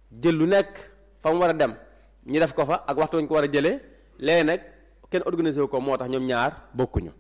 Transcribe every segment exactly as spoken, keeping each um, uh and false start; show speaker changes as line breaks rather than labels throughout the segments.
jël lu nekk fa mu war a dem ñu def ko fa ak waxtu ñu ko war a jëlee léegi nag kenn organisé wu ko moo tax ñoom ñaar bokkuñu.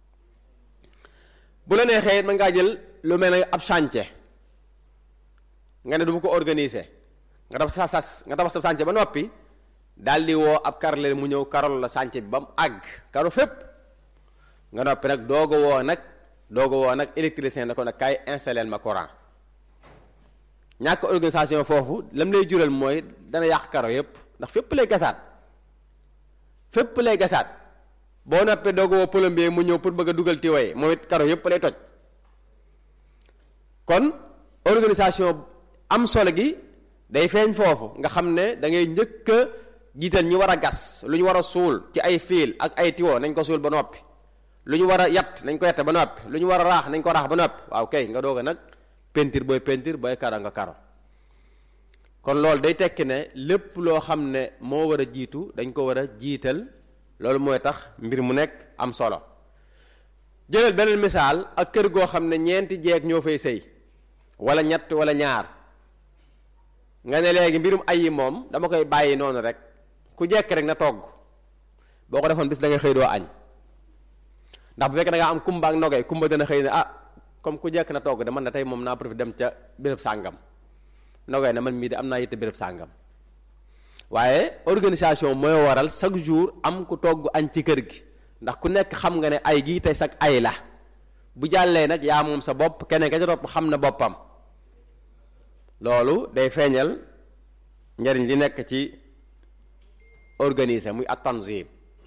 bu la neexee mën ngaa jël lu mel ne ab chantier nga ne du ma ko organiser nga tabax sa sas nga tabax sa chantier ba noppi daal di woo ab karle mu ñëw karol la chantier bi ba mu àgg karo fépp nga noppi nag doog a woo nag doog a woo nag électricien na ko nag kaay installer ma courant. ñàkk organisation foofu lam lay jural mooy dana yàq karo yépp ndax fépp lay gasaat fépp lay gasaat boo noppee doog a woo plombier mu ñëw pour bëgg a dugal tiwaye moom it karo yépp lay toj. kon organisation am solo gi day feeñ foofu nga xam ne da ngay njëkk a jiital ñi war a gas lu ñu war a suul ci ay fiil ak ay tiwo nañ ko suul ba noppi lu ñu war a yatt nañ ko yatt ba noppi lu ñu war a raax nañ ko raax ba noppi waaw kay nga doog a nag peinture booy peinture booy karo nga karo. kon loolu day tekki ne lépp loo xam ne moo war a jiitu dañ ko war a jiital loolu mooy tax mbir mu nekk am solo. jëlal beneen misaal ak kër goo xam ne ñeenti jeeg ñoo fay sëy wala ñett wala ñaar nga ne léegi mbirum ay yi moom dama koy bàyyi noonu rek ku jekk rek na togg boo ko defoon bis da nga xëy doo añ ndax bu fekkee da ngaa am kumba ak nogay kumba dana xëy ne ah comme ku jekk na togg de man na tey moom naa profité dem ca béréb sàngam nogay na man mii de am naa yitte béréb sàngam waaye organisation mooy waral chaque jour am ku togg añ ci kër gi ndax ku nekk xam nga ne ay gii tey sag ay la bu jàllee nag yaa moom sa bopp keneen ka ca topp xam na boppam loolu day feeñal njariñ li nekk ci organiser muy at-tanzim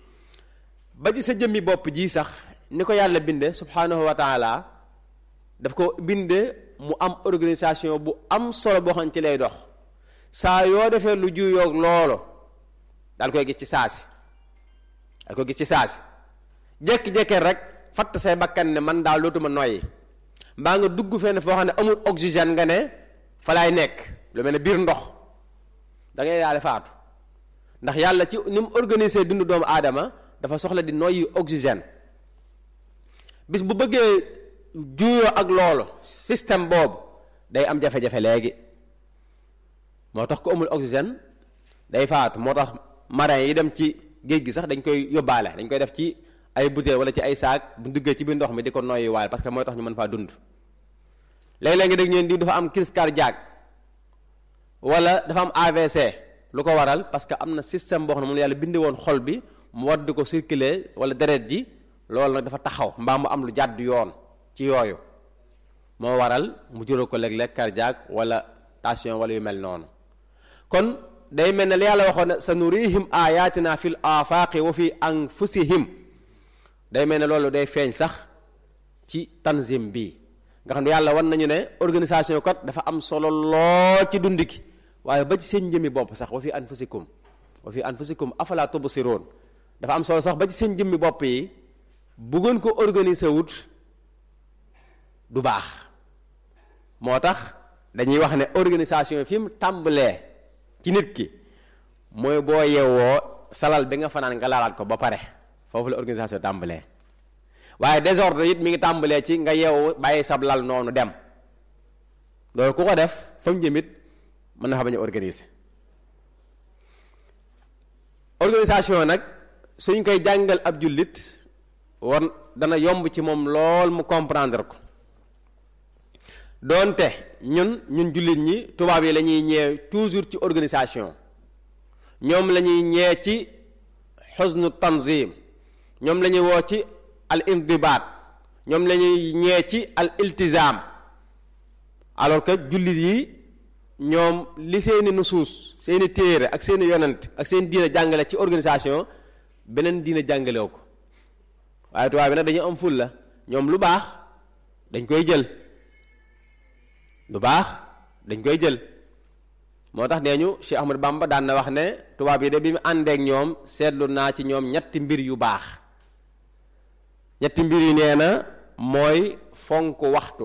ba ci sa jëmmi bopp ji sax ni ko yàlla binde subhanahu wa taala daf ko binde mu am organisation bu am solo boo xam ci lay dox saa yoo defee lu juyoog loolu daal koy gis ci saasi daal koy gis ci saasi jékki-jékki rek fatt say bakkan ne man daal dootuma noyyi mbaa nga dugg fenn foo xam ne amul oxygène nga ne fa laay nekk lu mel ne biir ndox da ngay daal di faatu ndax yàlla ci ni mu organiser dundu doomu aadama dafa soxla di noyyi oxygène bis bu bëggee juyoo ak loolu système boobu day am jafe-jafe léegi moo tax ku amul oxygène day faatu moo tax marin yi dem ci géej gi sax dañ koy yóbbaale dañ koy def ci ay bouteille wala ci ay saak bu duggee ci biir ndox mi di ko noyyi waale parce que mooy tax ñu mën faa dund léeg-léeg nga dégg ñeen di dafa am crise cardiaque wala dafa am A V C lu ko waral parce que am na système boo xam ne moom yàlla bindi woon xol bi mu war di ko circuler wala deret ji loolu nag dafa taxaw mbaa mu am lu jàdd yoon ci yooyu moo waral mu jural ko léeg-léeg cardiaque wala tension wala yu mel noonu kon day mel ne li yàlla waxoon ne sa nurihim ayatina fil afaqi wa fi anfusihim day mel ne loolu day feeñ sax ci tanzim bi nga xam ne yàlla wan nañu ne organisation kat dafa am solo lool ci dund gi waaye ba ci seen njëmmi bopp sax wa fi anfusikum wa fi anfusikum afala tubsiroon dafa am solo sax ba ci seen njëmmi bopp yi bëggoon ko organiser wut du baax moo tax dañuy wax ne organisation fi mu tàmbalee ci nit ki mooy boo yeewoo salal bi nga fanaan nga laalaat ko ba pare foofu la organisation tàmbalee waaye désordre it mi ngi tàmbalee ci nga yeewu bàyyi sab lal noonu dem loolu ku ko def fa mu jëm it mën na fa bañ a organiser organisation nag suñ koy jàngal ab jullit war dana yomb ci moom lool mu comprendre ko doonte ñun ñun jullit ñi tubaab yi la ñuy ñee toujours ci organisation ñoom la ñuy ñee ci xusnu tanzim ñoom la ñuy woo ci al indibaat ñoom la ñuy ñee ci al iltizam alors que jullit yi ñoom li seeni nusuus seeni téere ak seeni yonent ak seen diina jàngale ci organisation beneen diina jàngalew ko waaye tubaab bi nag dañu am ful la ñoom lu baax dañ koy jël lu baax dañ koy jël moo tax nee ñu Cheikh Ahmad Bamba daan na wax ne tubaab yi de bi mu àndeek ñoom seetlu naa ci ñoom ñetti mbir yu baax ñetti mbir yi nee na mooy fonk waxtu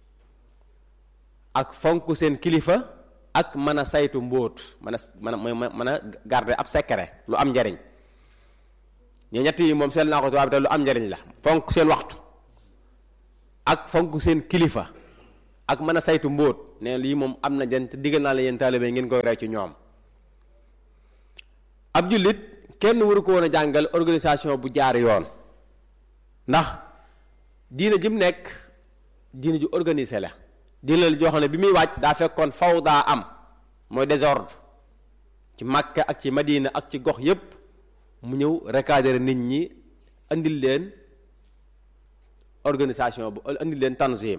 ak fonk seen kilifa ak mën a saytu mbóot mën a mën a mën a garder ab secret lu am njariñ ñe ñett yi moom seetlu naa ko tubaab bi te lu am njariñ la fonk seen waxtu ak fonk seen kilifa ak mën a saytu mbóot ne lii moom am na jant diggal naa la yéen taalibe ngeen koy roy ci ñoom. ab jullit kenn waru ko woon a jàngal organisation bu jaar yoon ndax diina ji mu nekk diina ju organisé la diina la joo xam ne bi muy wàcc daa fekkoon faw daa am mooy désordre ci Makka ak ci Madina ak ci gox yépp mu ñëw recadrer nit ñi andil leen organisation bu andil leen tanzim.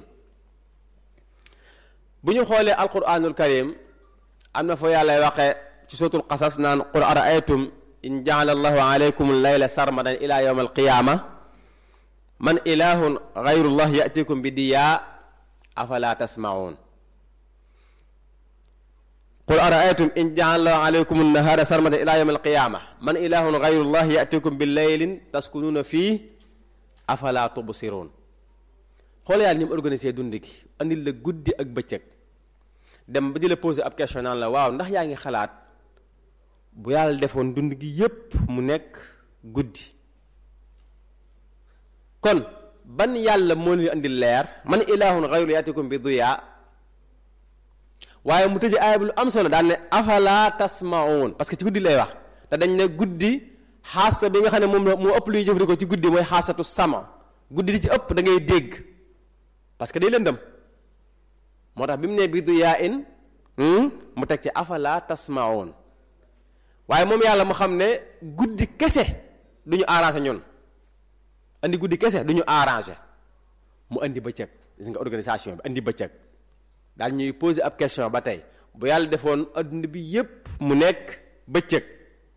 bu ñu xoolee alquranul karim am na foo yàlla waxee ci suratul qasas naan qul araaytum in jaala allahu alaykum layla sarmadan ila yawm alqiyama man ilahun gayrullah yatikum bi diyaa afala tasmaun qul araaytum in jaala allahu alaykum annahara sarmadan ila yawm alqiyama man ilahun gayrullah yatikum bi laylin taskununa fii afala tubsirun. xool yàlla ni mu organisé dund gi andil la guddi ak bëccëg dem ba di la poser ab question naan la waaw ndax yaa ngi xalaat bu yàlla defoon dund gi yépp mu nekk guddi kon ban yàlla moo leen andil leer man ilahun ghayru yatikum bi duya waaye mu tëj aaya bi lu am solo daan ne afala tasmaun parce que ci guddi lay wax te dañ ne guddi xaasa bi nga xam ne moom moo ëpp luy jëfandikoo ci guddi mooy xaasatu sama guddi di ci ëpp da ngay dégg parce que day lëndëm moo tax bi mu ne bi duyaa in mu teg ci afala tasmaun waaye moom yàlla mu xam ne guddi kese du ñu arrangé ñun andi guddi kese du ñu arrangé mu andi bëccëg gis nga organisation bi andi bëccëg daal ñuy poser ab question ba tey bu yàlla defoon adduna bi yépp mu nekk bëccëg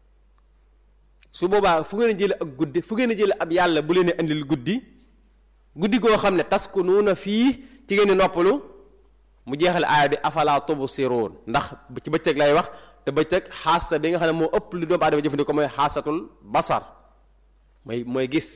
su boobaa fu ngeen jële ak guddi fu ngeen jële ab yàlla bu leen andil guddi guddi goo xam ne taskunuuna fii ci ngeen di noppalu mu jeexal aaya bi afala tubsiruun ndax ci bëccëg lay wax te bëccëg xaasa bi nga xam ne moo ëpp li doomu aadama jëfandikoo mooy xaasatul basar mooy mooy gis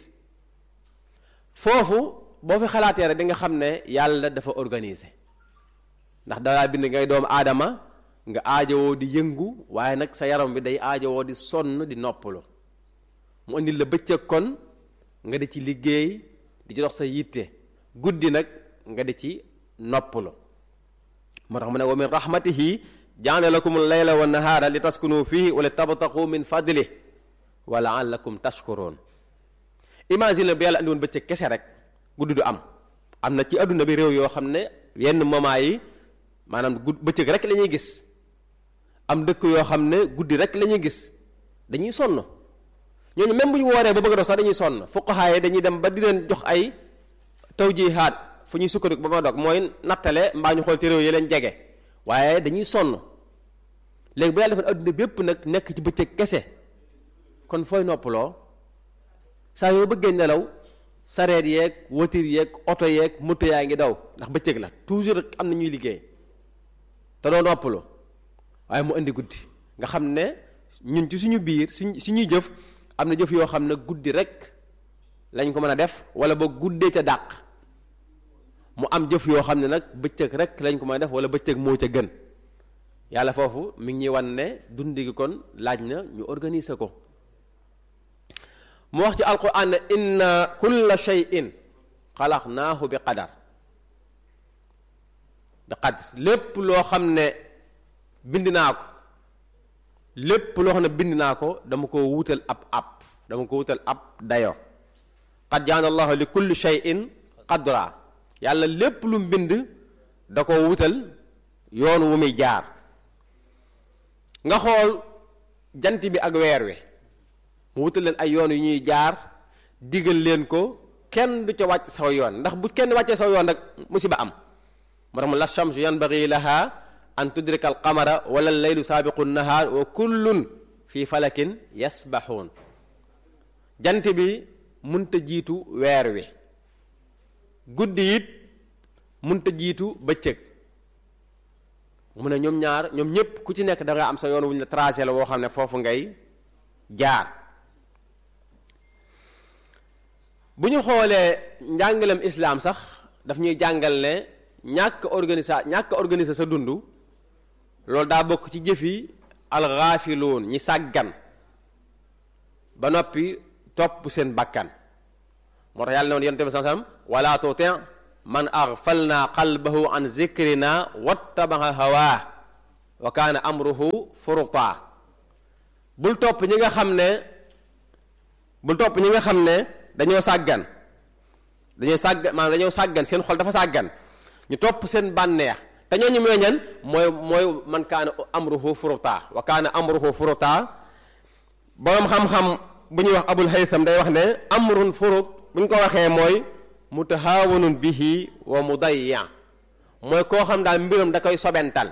foofu boo fi xalaatee rek di nga xam ne yàlla dafa organisé ndax dalaa bind ngay doomu aadama nga aajowoo di yëngu waaye nag sa yaram bi day aajowoo di sonn di noppalu mu indil la bëccëg kon nga di ci liggéey di ci dox sa yitte guddi nag nga di ci noppalu moo tax mu ne wa min rahmatihi ja'ala lakum al-layla wa nahaara li taskunu fihi wa li tabtaqu min fadlihi wa la'allakum tashkurun. imagine bu yàlla andi woon bëccëg kese rek guddi du am am na ci adduna bi réew yoo xam ne yenn moment yi maanaam gudd bëccëg rek la ñuy gis am dëkk yoo xam ne guddi rek la ñuy gis dañuy sonn ñooñu même bu ñu wooree ba bëgg a dox sax dañuy sonn fuqahaa yi dañuy dem ba di leen jox ay tawjihaat fu ñuy sukkandiku ba ma dog mooy nattale mbaa ñu xool ci réew yi leen jege waaye dañuy sonn léegi bu yàlla defoon adduna bépp nag nekk ci bëccëg kese kon fooy noppaloo saa yoo bëggee nelaw sareet yeeg voiture yeeg oto yeeg moto yaa ngi daw ndax bëccëg la toujours rek am na ñuy liggéey te doo noppalu waaye mu indi guddi nga xam ne ñun ci suñu biir suñ suñuy jëf am na jëf yoo xam ne guddi rek lañ ko mën a def wala ba guddee ca dàq mu am jëf yoo xam ne nag bëccëg rek lañ ko mën a def wala bëccëg moo ca gën yàlla foofu mi ngi ñuy wan ne dundi gi kon laaj na ñu organiser ko mu wax ci alquran ne inna kulla shay'in xalaqnaahu bi qadar bi qadr lépp loo xam ne bind naa ko lépp loo xam ne bind naa ko dama ko wutal ab ab dama ko wutal ab dayo qad jaana allahu li kulli shay'in qadra yàlla lépp lu mu bind da ko wutal yoon wu muy jaar nga xool jant bi ak weer wi mu wutal leen ay yoon yu ñuy jaar digal leen ko kenn du ca wàcc saw yoon ndax bu kenn wàccee saw yoon rek musiba am moo tax mu la shamsu yanbaghi laha an tudrika al qamara wala al laylu saabiqu nahaar wa kullun fi falakin yasbaxuun jant bi munta jiitu weer wi guddi it munta jiitu bëccëg mu ne ñoom ñaar ñoom ñépp ku ci nekk da nga am sa yoon wuñ la tracé la woo xam ne foofu ngay jaar bu ñu xoolee njàngalem islaam sax daf ñuy jàngal ne ñàkk organisa ñàkk organiser sa dund loolu daa bokk ci jëfi alxaafiluun ñi sàggan ba noppi topp seen bakkan moo tax yàlla ne woon yonent bi sallallahu alayhi wasallam wala tuti man aghfalna qalbahu an zikrina wattaba'a hawaa wa kaana amruhu furuta bul topp ñi nga xam ne bul topp ñi nga xam ne dañoo sàggan dañoo sàggan maanaam dañoo sàggan seen xol dafa sàggan ñu topp seen bànneex te ñooñu mooy ñan mooy mooy man kaana amruhu furuta wa kaana amruhu furuta boroom xam-xam bu ñuy wax abul haytham day wax ne amrun furut bu ñu ko waxee mooy mutahawanun bihi wa mudayya mooy koo xam daal mbiram da koy sobental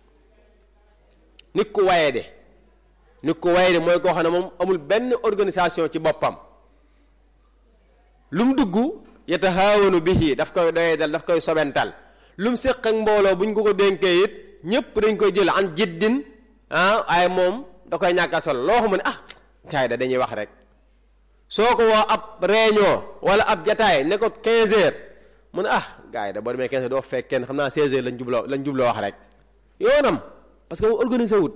nit ku waye de nit ku waye de mooy koo xam ne moom amul benn organisation ci boppam lu mu dugg yatahawanu bihi daf koy doyee dal daf koy sobental lu mu séq ak mbooloo bu ñu ko ko dénkee it ñépp dañ koy jël an jiddin ah ay moom da koy ñàkk a solo loo xam ne ah kaay da dañuy wax rek soo ko woo ab réunion wala ab jataay ne ko quinze heures mu ne ah gars yi da boo demee quinze heures doo fekk kenn xam naa seize heures lañ jubloo lañ jubloo wax rek yoonam parce que moom organisé wut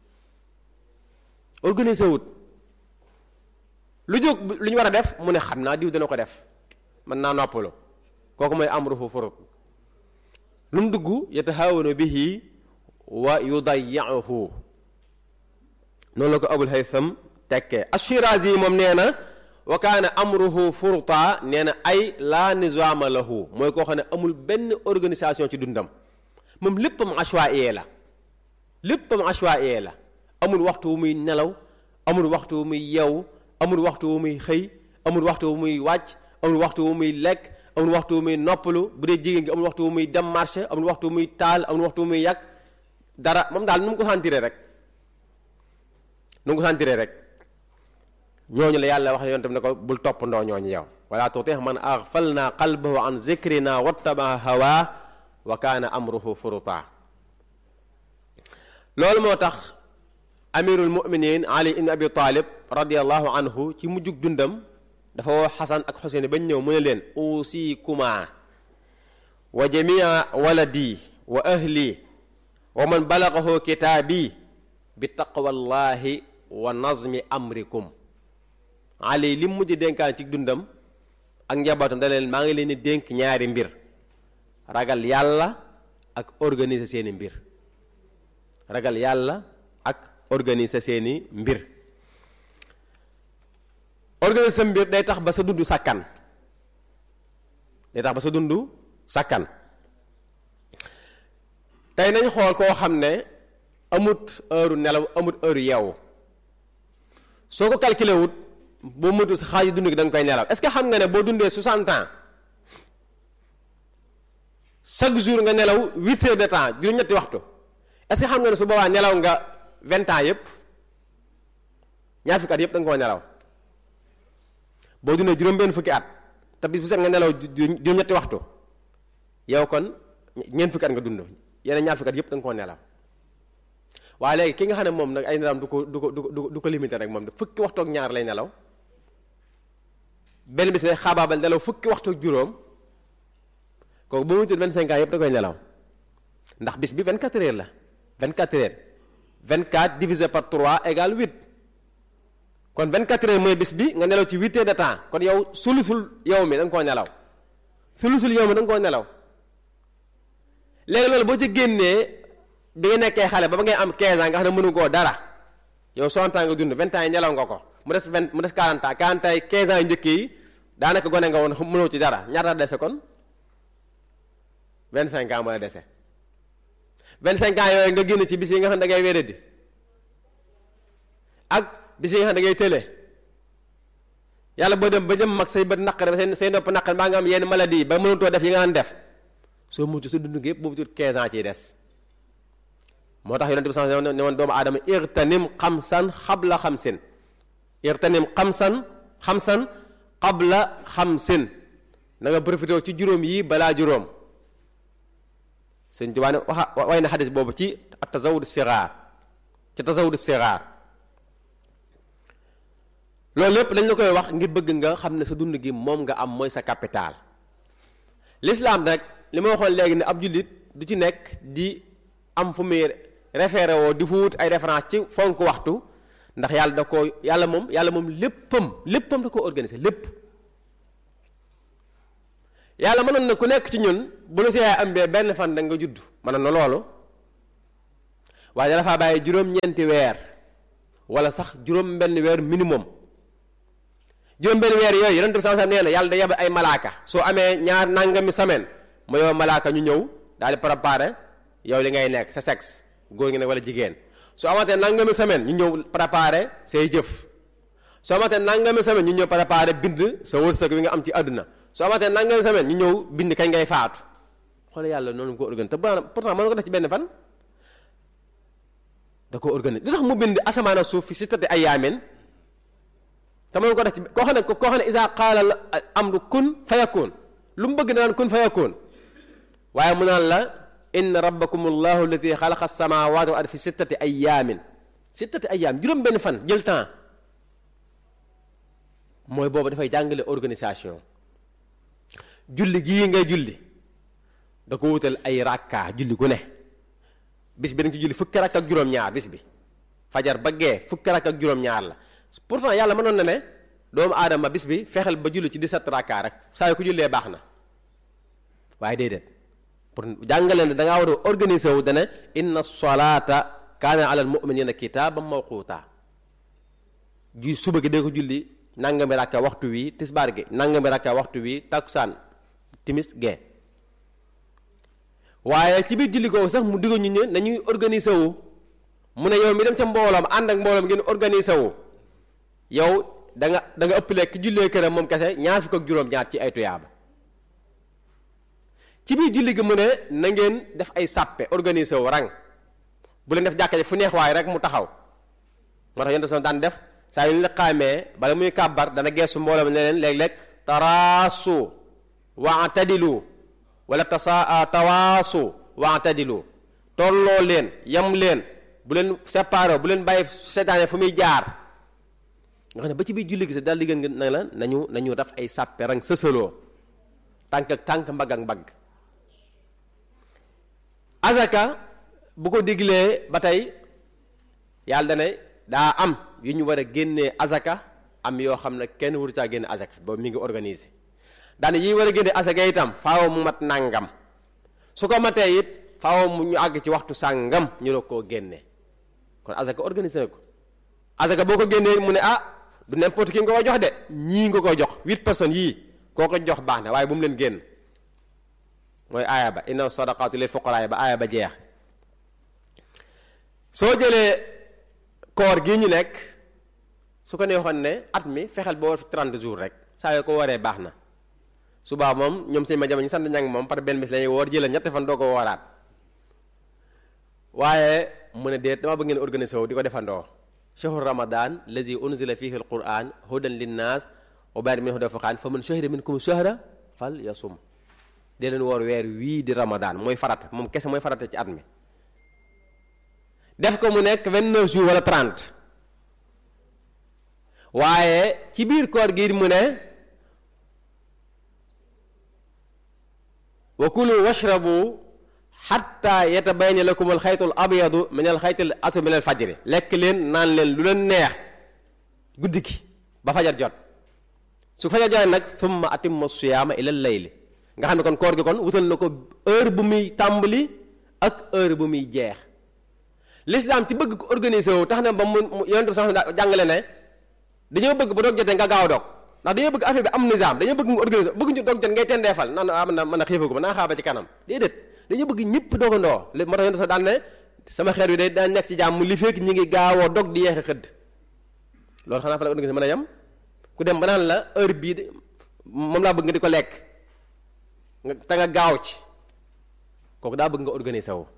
organisé wut lu jóg lu ñu war a def mu ne xam naa diw dana ko def mën naa noppalu kooku mooy amruhu furut lu mu dugg yatahawanu bihi wa yudayyahu noonu la ko abul haytham tekkee ash-Shirazi yi moom nee na wa kaana amruhu furuta nee na ay la nizama lahu mooy koo xam ne amul benn organisation ci dundam moom léppam ashwa'iye la léppam ashwa'iye la amul waxtu wu muy nelaw amul waxtu wu muy yeewu amul waxtu wu muy xëy amul waxtu wu muy wàcc amul waxtu wu muy lekk amul waxtu wu muy noppalu bu dee jigéen gi amul waxtu wu muy dem marché amul waxtu wu muy taal amul waxtu wu muy yàq dara moom daal nu mu ko sentiré rek nu mu ko sentiré rek ñooñu la yàlla wax yoon tam ne ko bul toppandoo ñooñu yow wala tuti man aghfalna qalbahu an zikrina wattaba'a hawa wa kaana amruhu furuta loolu moo tax amirul muminin ali ibn abi talib radiallahu anhu ci mujjug dundam dafa woo xasan ak xuseyn bañ ñëw mu ne leen usikuma wa jamia waladi wa ahli wa man balagahu kitaabi bi taqwallahi wa nazmi amrikum ali li mu mujj dénkaan ci dundam ak njabootam da leen maa ngi leen di dénk ñaari mbir ragal yàlla ak organiser seeni mbir ragal yàlla ak organiser seeni mbir organiser sa mbir day tax ba sa dund sàkkan day tax ba sa dund sàkkan tey nañ xool koo xam ne amut heure nelaw amut heure yeewu soo ko calculé wut boo mëntu sa xaaju dund gi da nga koy nelaw est-ce que xam nga ne boo dundee soixante ans chaque jour nga nelaw huit heures de temps juróom-ñetti waxtu est-ce que xam nga ne su boobaa nelaw nga vingt ans yépp ñaar fukki at yépp da nga koo nelaw boo dundee juróom-benn fukki at te bis bu set nga nelaw juróom-ñetti waxtu yow kon ñeent fukki at nga dund yeneen ñaar fukki at yépp da nga koo nelaw waaye léegi ki nga xam ne moom nag ay nelaw du ko du ko du ko du ko limité rek moom fukki waxtu ak ñaar lay nelaw benn bis lay xaabaabal nelaw fukki waxtu ak juróom kooku ba mu tudd vingt-cinq ans yépp da koy nelaw ndax bis bi vingt-quatre heures la vingt-quatre heures vingt-quatre divisé par trois égale huit kon vingt-quatre heures mooy bis bi nga nelaw ci huit heures de temps kon yow sulusul yow mi da nga koo nelaw sulusul yow mi da nga koo nelaw léegi loolu boo ci génnee bi nga nekkee xale ba ba ngay am quinze ans nga xam ne mënu koo dara yow soixante ans nga dund vingt ans yi nelaw nga ko mu des vingt mu des quarante ans quarante ans yi quinze ans yu njëkk yi daanaka gone nga woon mënoo ci dara ñaata dese kon vingt-cinq ans moo la dese vingt-cinq ans yooyu nga génn ci bis yi nga xam ne da ngay wéradi ak bis yi nga xam ne da ngay tële yàlla boo dem ba jëm mag say bët naqare say say nopp naqare baa nga am yenn maladie ba mënutoo def yi nga xam def soo mucc sa dund gi yëpp boobu tuut quinze ans ciy des moo tax yonent bi sax ne woon doomu aadama irtanim xamsan xabla xamsin irtanim xamsan xamsan xabla xamsin na nga profité ci juróom yi balaa juróom sëñ Tuubaa ne waxa way na xadis boobu ci tazawud sigaar ci tazawud sigaar loolu lépp dañ la koy wax ngir bëgg nga xam ne sa dund gi moom nga am mooy sa capital l'islam rek li ma waxoon léegi ne ab jullit du ci nekk di am fu muy référé woo di fu wut ay référence ci fonk waxtu ndax yàlla da ko yàlla moom yàlla moom léppam léppam da ko organisé lépp yàlla mënoon na ku nekk ci ñun bu la si yaay ambee benn fan da nga judd mënoon na loolu waaye dafa bàyyi juróom-ñeenti weer wala sax juróom-benn weer minimum juróom-benn weer yooyu yonent bi sallallahu alayhi wasallam nee na yàlla da yebal ay malaaka soo amee ñaar nangami semaine mu yow malaaka ñu ñëw daal di préparer yow li ngay nekk sa sexe góor ngi nekk wala jigéen soo amatee nangami semaine ñu ñëw préparer say jëf soo amatee nangami semaine ñu ñëw préparer bind sa wërsëg wi nga am ci àdduna soo amatee nangami semaine ñu ñëw bind kañ ngay faatu xool yàlla noonu ko organiser te pourtant mën na ko def ci benn fan da ko organiser li tax mu bind asamaan ak suuf fi sittati ayyaamin te mën ko def ci koo xam ne koo xam ne isa qaala amru kun fayakun lu mu bëgg naan kun fayakun waaye mu naan la inna rabbakum allahu alladi xalaqa as-samawati wal arda fi sittati ayyaamin sittati ayyaam juróom benn fan jël temps mooy boobu dafay jàngale organisation julli gii ngay julli da ko wutal ay rakka julli gu ne bis bi dañ ci julli fukki rakk ak juróom-ñaar bis bi fajar ba gee fukki rakk ak juróom-ñaar la pourtant yàlla mënoon na ne doomu aadama bis bi fexeel ba julli ci dix-sept rakka rek saa yu ko jullee baax na waaye déedéet pour jàngale ne da ngaa war a organiser wu dana inna solata kaana ala al mu'minina kitaaban mawquta ju suba gi dee ko julli nangami rakka waxtu wi tisbaar gi nangami rakka waxtu wi takusaan timis gee waaye ci biir julli googu sax mu digg ñu ne nañuy organiser wu mu ne yow mi dem ca mbooloom ànd ak mbooloom ngeen organiser wu yow da nga da nga ëppale ki jullee këram moom kese ñaar fukk ak juróom-ñaar ci ay tuyaaba ci biir julli gi mu ne na ngeen def ay sàppe organiser wu rang bu leen def jàkka ji fu neex waaye rek mu taxaw moo tax yonent son daan def saa yu ñu la xaamee bala muy kàbbar dana geesu mbooloo ne leen léeg-léeg taraasu wa'tadilu wala tasa tawaasu wa'tadilu tolloo leen yam leen bu leen séparé bu leen bàyyi seetaane fu muy jaar nga xam ne ba ci biir julli gi sax daal di gën na la nañu nañu def ay sàppe rang sësaloo tànk ak tànk mbagg ak mbagg azaka bu ko diglee ba tey yàlla dane daa am yu ñu war a génnee azaka am yoo xam ne kenn waru caa génne azaka boobu mi ngi organisé daane yi war a génne azaka itam faaw mu mat nàngam su ko matee it faaw mu ñu àgg ci waxtu sàngam ñu doog koo génne kon azaka organisé na ko azaka boo ko génnee mu ne ah du n'importe qui nga ko jox de ñii nga ko jox huit personnes yii koo ko jox baax na waaye bu mu leen génn mooy aaya ba inna sadaqatu lil fuqara ba aaya ba jeex soo jëlee koor gii ñu nekk su ko neexoon ne at mi fexeel ba war fi trente jours rek saa yoo ko waree baax na subaa moom ñoom seen ma jama ñu sant ñang moom par benn bis lañuy woor jëlee ñetti fan doo ko wooraat waaye mu ne déet dama bëgg ngeen organiser wu di ko defandoo shahru ramadan lazi unzila fihi alquran hudan linnas wa bayyinatin minhu hudan wa furqan faman shahida minkum shahra fal yasum dee leen woor weer wii di ramadan mooy farata moom kese mooy farata ci at mi def ko mu nekk vingt-neuf jours wala trente waaye ci biir koor gi mu ne wa kulu washrabu hatta yatabayyana lakum alxaytu al abyadu min alxayti al aswad min al fajri lekk leen naan leen lu leen neex guddi gi ba fajar jot su fajar jot nag thumma atimmu siyaama ila al-layli nga xam ne kon koor gi kon wutal na ko heure bu muy tàmbali ak heure bu muy jeex l'islam ci bëgg ko organiser wu tax na ba mu yonent bi sax jàngale ne dañoo bëgg bu doog jotee nga gaaw doog ndax dañoo bëgg affaire bi am nizaam dañoo bëgg nga organiser bëgg ñu doog jot ngay tendeefal naan ah man na mën a xiifagu ma naa xaaba ci kanam déedéet dañoo bëgg ñëpp doogandoo li moo tax yonent sax daan ne sama xeer wi day daan nekk ci jàmm li fekk ñi ngi gaawoo dog di yeexe xëdd loolu xanaa fa la organiser mën a yem ku dem ba naan la heure bii de moom laa bëgg nga di ko lekk nga te nga gaaw ci kooku daa bëgg nga organiser wu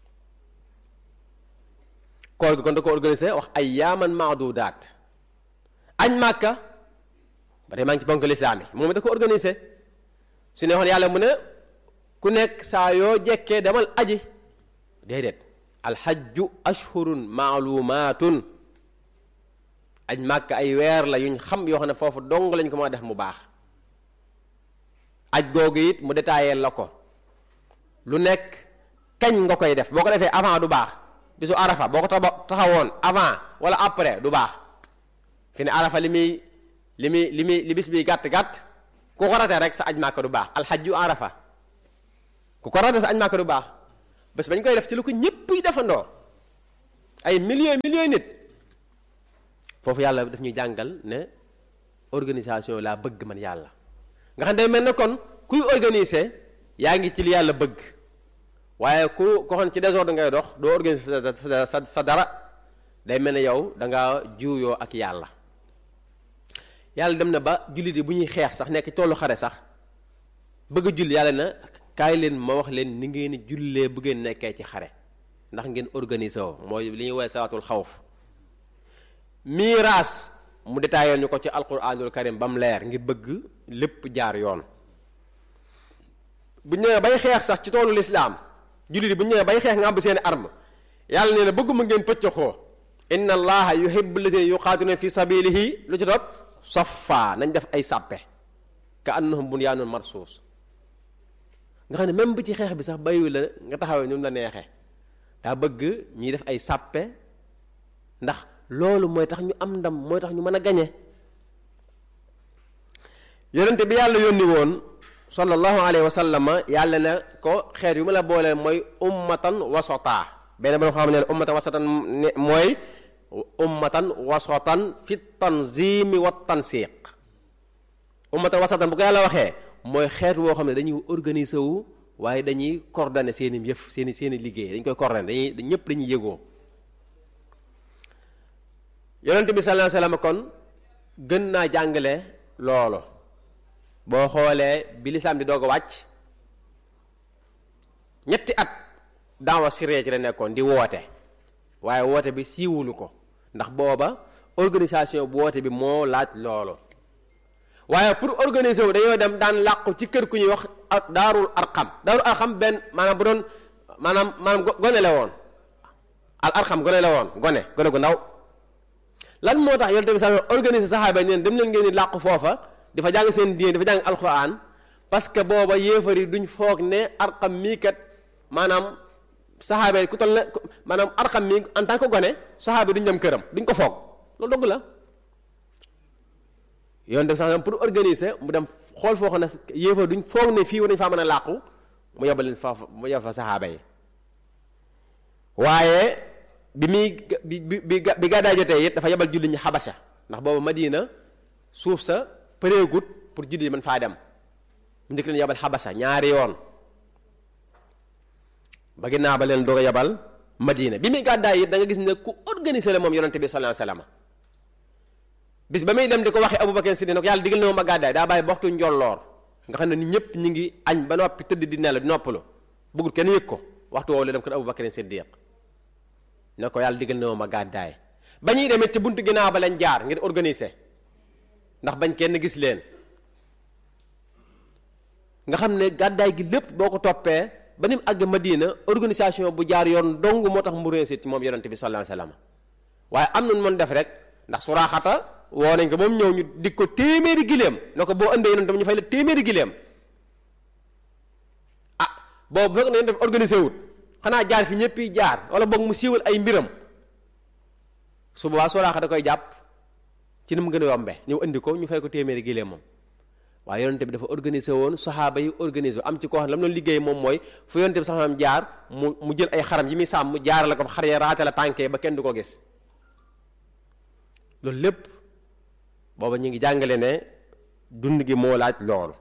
koor gi kon da ko organiser wax ay yaaman maadudaat añ màkka ba tey maa ngi ci bonk lislaam yi moom da ko organiser su ne waxoon yàlla mu ne ku nekk saa yoo jekkee demal aji déedéet alxajju ashhurun maalumaatun aj màkka ay weer la yuñ xam yoo xam ne foofu dong lañ ko mën a def mu baax aj googu it mu détaillé la ko lu nekk kañ nga koy def boo ko defee avant du baax bisu arafa boo ko taxawoon avant wala après du baax fi ne arafa li muy li muy li muy li bis bi gàtt gàtt ku ko ratee rek sa aj Màkka du baax alxajju arafa ku ko ratee sa aj Màkka du baax bés bañ koy def ci lu ko ñépp yi defandoo ay millions millions nit foofu yàlla daf ñuy jàngal ne organisation laa bëgg man yàlla nga xam day mel ne kon kuy organiser yaa ngi ci li yàlla bëgg waaye ku ko xam ci désordre ngay dox doo organiser sa sa sa dara day mel ne yow da nga juuyoo ak yàlla yàlla dem na ba jullit yi bu ñuy xeex sax nekk tollu xare sax bëgg a julli yàlla na kaay leen ma wax leen ni ngeen jullee bu ngeen nekkee ci xare ndax ngeen organiser woo mooy li ñuy woowee salaatul xawf miiraas mu détaillé ñu ko ci alquranul karim ba mu leer ngir bëgg lépp jaar yoon bu ñëwee bay xeex sax ci toolu lislaam jullit yi bu ñëwee bay xeex nga am seeni arme yàlla nee na bëgguma ngeen pëccëxoo inna allaha yuhibbu alladhina yuqatiluna fi sabilihi lu ci doot saffa nañ def ay sàppe ka annahum bunyanun marsus nga xam ne même bi ci xeex bi sax bayu la nga taxawee ñun la neexee daa bëgg ñuy def ay sàppe ndax loolu mooy tax ñu am ndam mooy tax ñu mën a gañe yonente bi yàlla yónni woon sallallahu alayhi wa sallama yàlla ne ko xeet yu ma la booleel mooy ummatan wasata benn ba xam ne ummatan wasatan mooy ummatan wasatan fi tanzimi wa tansiq ummatan wasatan bu ko yàlla waxee mooy xeet woo xam ne dañuy organiser wu waaye dañuy coordonner seeni yëf seeni seeni liggéey dañ koy coordonner dañuy ñëpp dañuy yëgoo yonent bi sallallahu alayhi wasallam kon gën naa jàngale loolu boo xoolee bi lislaam di doog a wàcc ñetti at daawa siree ci la nekkoon di woote waaye woote bi siiwulu ko ndax booba organisation bu woote bi moo laaj loolu waaye pour organiser wu dañoo dem daan làqu ci kër ku ñuy wax ak daarul arqam daarul arqam benn maanaam bu doon maanaam maanaam gone la woon al arqam gone la woon gone gone gu ndaw lan moo tax yonent bi sax organiser saxaaba yi neen dem leen ngeen di làqu foofa dafa jàng seen diine dafa jàng alxuraan parce que booba yéefar yi duñ foog ne arqam mii kat maanaam saxaaba yi ku toll ne maanaam arqam mii en tant que gone saxaaba yi duñ dem këram duñ ko foog loolu dogg la yoon def sax pour organiser mu dem xool foo xam ne yéefar duñ foog ne fii war nañ faa mën a làqu mu yebal leen fa mu yebal fa saxaaba yi waaye bi muy bi bi bi gàddaay jotee it dafa yebal julli ñi xabasa ndax boobu Madina suuf sa përeegut pour julli mën faa dem mu njëkk leen yebal xabasa ñaari yoon ba ginnaaw ba leen doog a yebal Madina bi muy gàddaay it da nga gis ne ku organiser la moom yonente bi sallallahu alayhi wasallam bis ba muy dem di ko waxee Abubakar Siddiq nag yàlla digal na ma gàddaay daa bàyyi waxtu njolloor nga xam ne ni ñëpp ñi ngi añ ba noppi tëdd di nelaw di noppalu bëggul kenn yëg ko waxtu woowu la dem kër Abubakar Siddiq ne ko yàlla digal na ma gàddaay ba ñuy demee ci buntu ginnaaw ba lañ jaar ngir organiser ndax bañ kenn gis leen nga xam ne gàddaay gi lépp boo ko toppee ba ni mu àgg Madina organisation bu jaar yoon dong moo tax mu réussir ci moom yonente bi sallallahu alayhi wasallam waaye am nañu mën def rek ndax Suraaxata woo nañ ko moom ñëw ñu dig ko téeméeri giléem ne ko boo ëndee yonente bi ñu fay la téeméeri giléem ah boobu fekk na yonente bi organisé wut xanaa jaar fi ñëpp yi jaar wala boog mu siiwal ay mbiram su boobaa Suraaxa da koy jàpp ci ni mu gën a yombe ñëw indi ko ñu fay ko téeméeri giléem moom waaye yonente bi dafa organisé woon saxaaba yi organisé am ci koo xam ne la mu doon liggéey moom mooy fu yonente bi sax jaar mu mu jël ay xaram yi muy sàmm jaar la ko xar ya raate la tànkee ba kenn du ko gis loolu lépp booba ñu ngi jàngale ne dund gi moo laaj loolu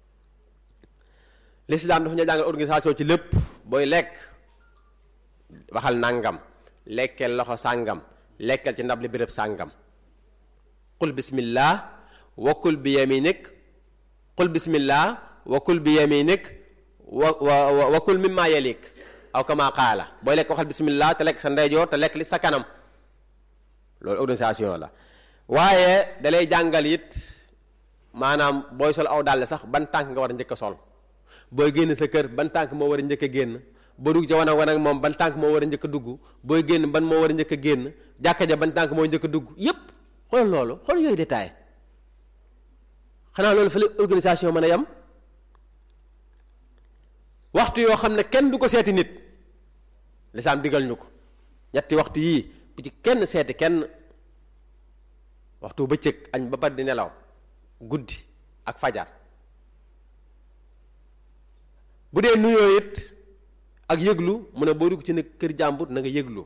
l'islam dafa ñu jàngal organisation ci lépp booy lekk waxal nangam lekkeel loxo sàngam lekkeel ci ndab li béréb sàngam qul bismillah wa kul bi yaminik qul bismillah wa kul bi yaminik wa wa wa kul mimma yalik aw kama qaala booy lekk waxal bismillah te lekk sa ndeyjoor te lekk li sa kanam loolu organisation la waaye dalay jàngal it maanaam booy sol aw dàll sax ban tànk nga war a njëkk a sol booy génn sa kër ban tànk moo war a njëkk a génn boo dugg ca wanag wanag moom ban tànk moo war a njëkk a dugg booy génn ban moo war a njëkk a génn jàkka ja ban tànk moo njëkk a dugg yépp xool loolu xool yooyu détail xanaa loolu fa la organisation mën a yam waxtu yoo xam ne kenn du ko seeti nit lislaam digal ñu ko ñetti waxtu yii bu ci kenn seeti kenn waxtu bëccëg añ ba pat di nelaw guddi ak fajar bu dee nuyoo it ak yëglu mu ne boo dugg ci ne kër jàmbur na nga yëglu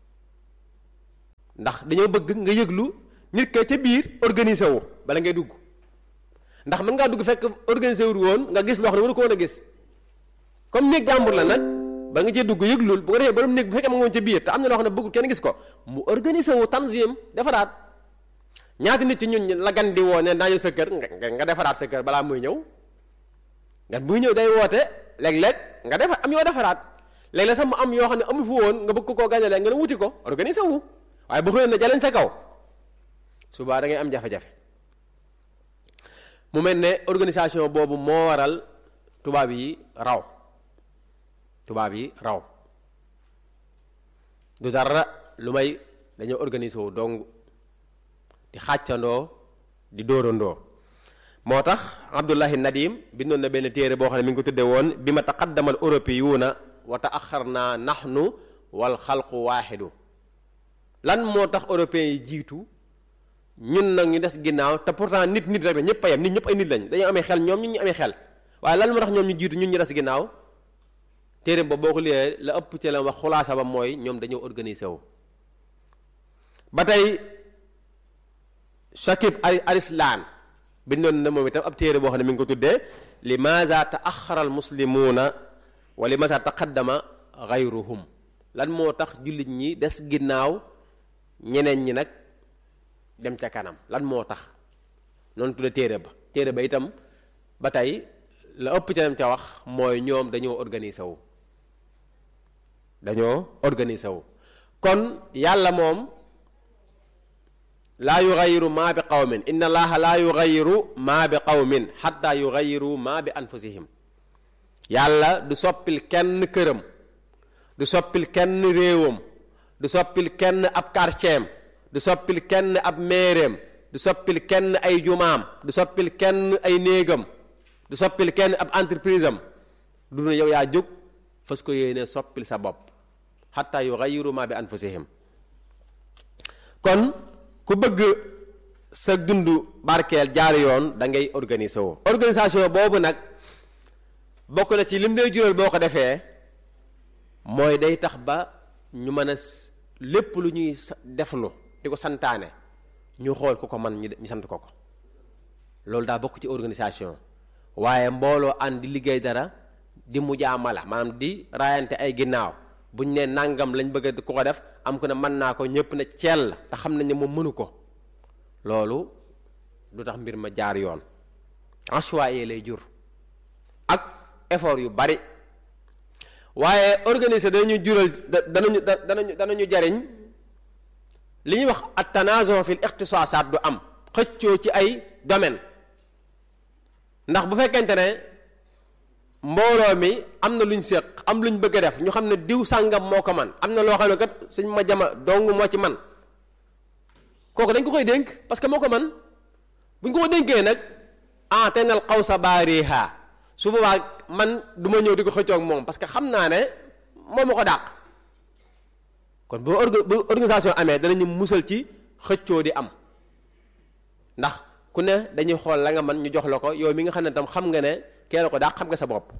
ndax dañoo bëgg nga yëglu nit ka ca biir organisé wu bala ngay dugg ndax mën ngaa dugg fekk organisé wu woon nga gis loo xam ne waru ko woon a gis comme néeg jàmbur la nag ba nga cee dugg yëglul bu ko defee borom néeg bu fekkee ma nga woon ca biir te am na loo xam ne bëggul kenn gis ko mu organisé wu tanzim defaraat ñaata nit ci ñun la gan di woo ne naa ñëw sa kër nga nga defaraat sa kër balaa muy ñëw gan buy ñëw day woote léeg-léeg nga defar am yoo defaraat léeg-léeg sax mu am yoo xam ne amu fu woon nga bëgg koo gañalee nga ne wuti ko organisé wu waaye bu xëyoon na jaleñ sa kaw subaa da ngay am jafe-jafe mu mel ne organisation boobu moo waral tubaab yi raw tubaab yi raw du dara lu may dañoo organisé wu dong di xàccandoo di dóorandoo moo tax Abdullahi Nadim bindoon na benn téere boo xam ne mi ngi ko tudde woon bi ma taqaddamal européyuuna wa taaxarna nahnu wal xalqu waaxidu lan moo tax européens yi jiitu ñun nag ñu des ginnaaw te pourtant nit nit rek la ñëpp a yem nit ñëpp ay nit lañ dañoo amee xel ñoom ñun ñu amee xel waaye lan moo tax ñoom ñu jiitu ñun ñu des ginnaaw téere ba boo ko liyee la ëpp ci la wax xulaasa ba mooy ñoom dañoo organisé wu ba tey Shakib Arislan bindoon na moom itam ab téere boo xam ne mi ngi ko tuddee limaza taaxara al muslimuuna wa limaza taqaddama gayruhum lan moo tax jullit ñi des ginnaaw ñeneen ñi nag dem ca kanam lan moo tax noonu tudde téere ba téere ba itam ba tey la ëpp ca dem ca wax mooy ñoom dañoo organisé wu dañoo organisé wu kon yàlla moom laa yugayiru maa bi qawmin inna allaha laa yugayiru maa bi qawmin xatta yugayiru maa bi anfusihim yàlla du soppil kenn këram du soppil kenn réewam du soppil kenn ab quartier du soppil kenn ab meereem du soppil kenn ay jumaam du soppil kenn ay néegam du soppil kenn ab entreprise am du ne yow yaa jóg fas ko yéene soppil sa bopp xatta yugayiru maa bi anfusihim kon ku bëgg sa dund barkeel jaar yoon da ngay organiser woo organisation boobu nag bokk na ci lim lay jural boo ko defee mooy day tax ba ñu mën a lépp lu ñuy deflu di ko santaane ñu xool ku ko man ñu sant ko ko loolu daa bokk ci organisation waaye mbooloo ànd di liggéey dara di mujaamala maanaam di raayante ay ginnaaw buñ ne nangam lañ bëgg ku ko def am ko ne mën naa ko ñëpp ne ceel la te xam nañ ne moom mënu ko loolu du tax mbir ma jaar yoon ashwaye lay jur ak effort yu bari waaye organiser dañu jural danañu danañu danañu jariñ li ñuy wax at tanazon fil ixtisaasaat du am xëccoo ci ay domaine ndax bu fekkente ne mbooloo mi am na luñ séq am luñ bëgg a def ñu xam ne diw sàngam moo ko man am na loo xam ne kat suñ ma jama dong moo ci man kooku dañ ko koy dénk parce que moo ko man buñ ko ko dénkee nag ah te nal xaw sa baariha su boobaa man du ma ñëw di ko xëccoo ak moom parce que xam naa ne moom ma ko dàq kon bu bu organisation amee danañu musal ci xëccoo di am ndax ku ne dañuy xool la nga man ñu jox la ko yow mi nga xam ne tam xam nga ne kee la ko dàq xam nga sa bopp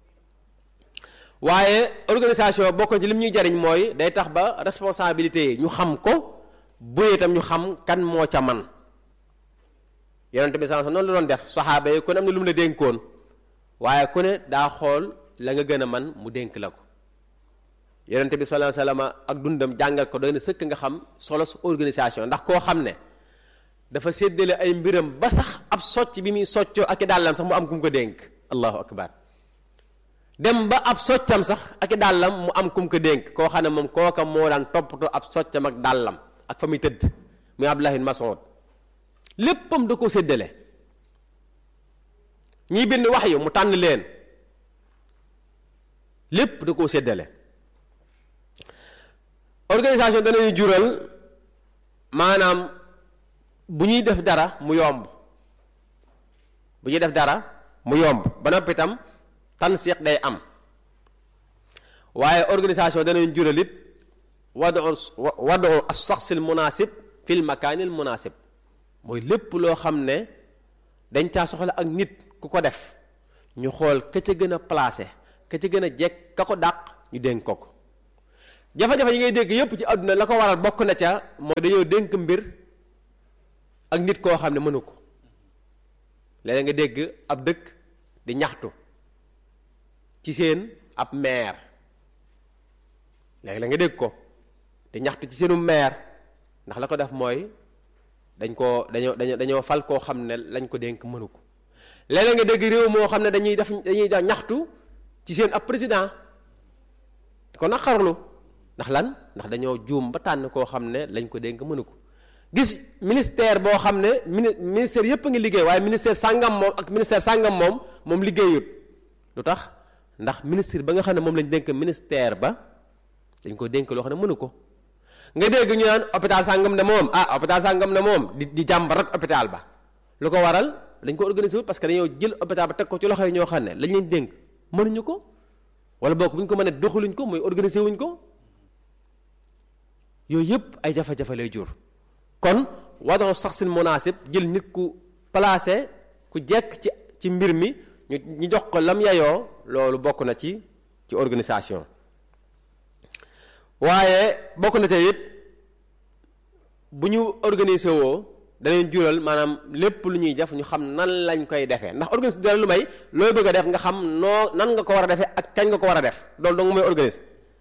waaye organisation bokk ci lim ñuy jariñ mooy day tax ba responsabilité yi ñu xam ko bu itam ñu xam kan moo ca man yonent bi sallallahu alayhi wasallam noonu la doon def saxaaba yi ku ne am na lu mu la dénkoon waaye ku ne daa xool la nga gën a man mu dénk la ko yonent bi sallallahu alayhi wasallam ak dundam jàngal ko doy na sëkk nga xam solo su organisation ndax koo xam ne dafa séddale ay mbiram ba sax ab socc bi muy soccoo ak i dàllam sax mu am ku mu ko dénk allahu akbar dem ba ab soccam sax ak i dàllam mu am ku mu ko dénk koo xam ne moom kooka moo daan toppatoo ab soccam ak dàllam ak fa muy tëdd muy Abdullah ibn Mas'ud léppam da koo séddale ñiy bind wax yu mu tànn leen lépp da koo séddale organisation danañu jural maanaam bu ñuy def dara mu yomb bu ñuy def dara mu yomb ba noppi itam tansiq day am waaye organisation danañu jural it wadu wadu as-shakhs al-munasib fi al-makan al-munasib mooy lépp loo xam ne dañ caa soxla ak nit ku ko def ñu xool ka ca gën a placé ka ci gën a jekk ka ko dàq ñu dénk ko ko jafe-jafe yi ngay dégg yépp ci àdduna la ko waral bokk na ca mooy dañoo dénk mbir ak nit koo xam ne mënu ko léeg nga dégg ab dëkk di ñaxtu ci seen ab maire léegi la nga dégg ko di ñaxtu ci seenu maire ndax la ko def mooy dañ koo dañoo dañoo dañoo fal koo xam ne lañ ko dénk mënu ko léeg-léeg nga dégg réew moo xam ne dañuy def dañuy ñaxtu ci seen ab président di ko naqarlu ndax lan ndax dañoo juum ba tànn koo xam ne lañ ko dénk mënu ko gis ministère boo xam ne mini ministère yépp a ngi liggéey waaye ministère sàngam moom ak ministère sàngam moom moom liggéeyut lu tax ndax ministre ba nga xam ne moom lañ dénk ministère ba dañ ko dénk loo xam ne mënu ko nga dégg ñu naan hôpital sàngam ne moom ah hôpital sàngam ne moom di di jàmbar rek hôpital ba lu ko waral dañ ko organiser parce que dañoo jël hôpital ba teg ko ci loxo yi ñoo xam ne lañ leen dénk mënuñu ko wala boog bu ñu ko mënee doxaluñ ko muy organiser wuñ ko yooyu yëpp ay jafe-jafe lay jur kon wadaxu sax sin munaasib jël nit ku placé ku jekk ci ci mbir mi ñu ñu jox ko lam yayoo loolu bokk na ci ci organisation waaye bokk na te it bu ñu organiser woo danañ jural maanaam lépp lu ñuy def ñu xam nan lañ koy defee ndax organiser dara lu may looy bëgg a def nga xam noo nan nga ko war a defee ak kañ nga ko war a def loolu dong mooy organiser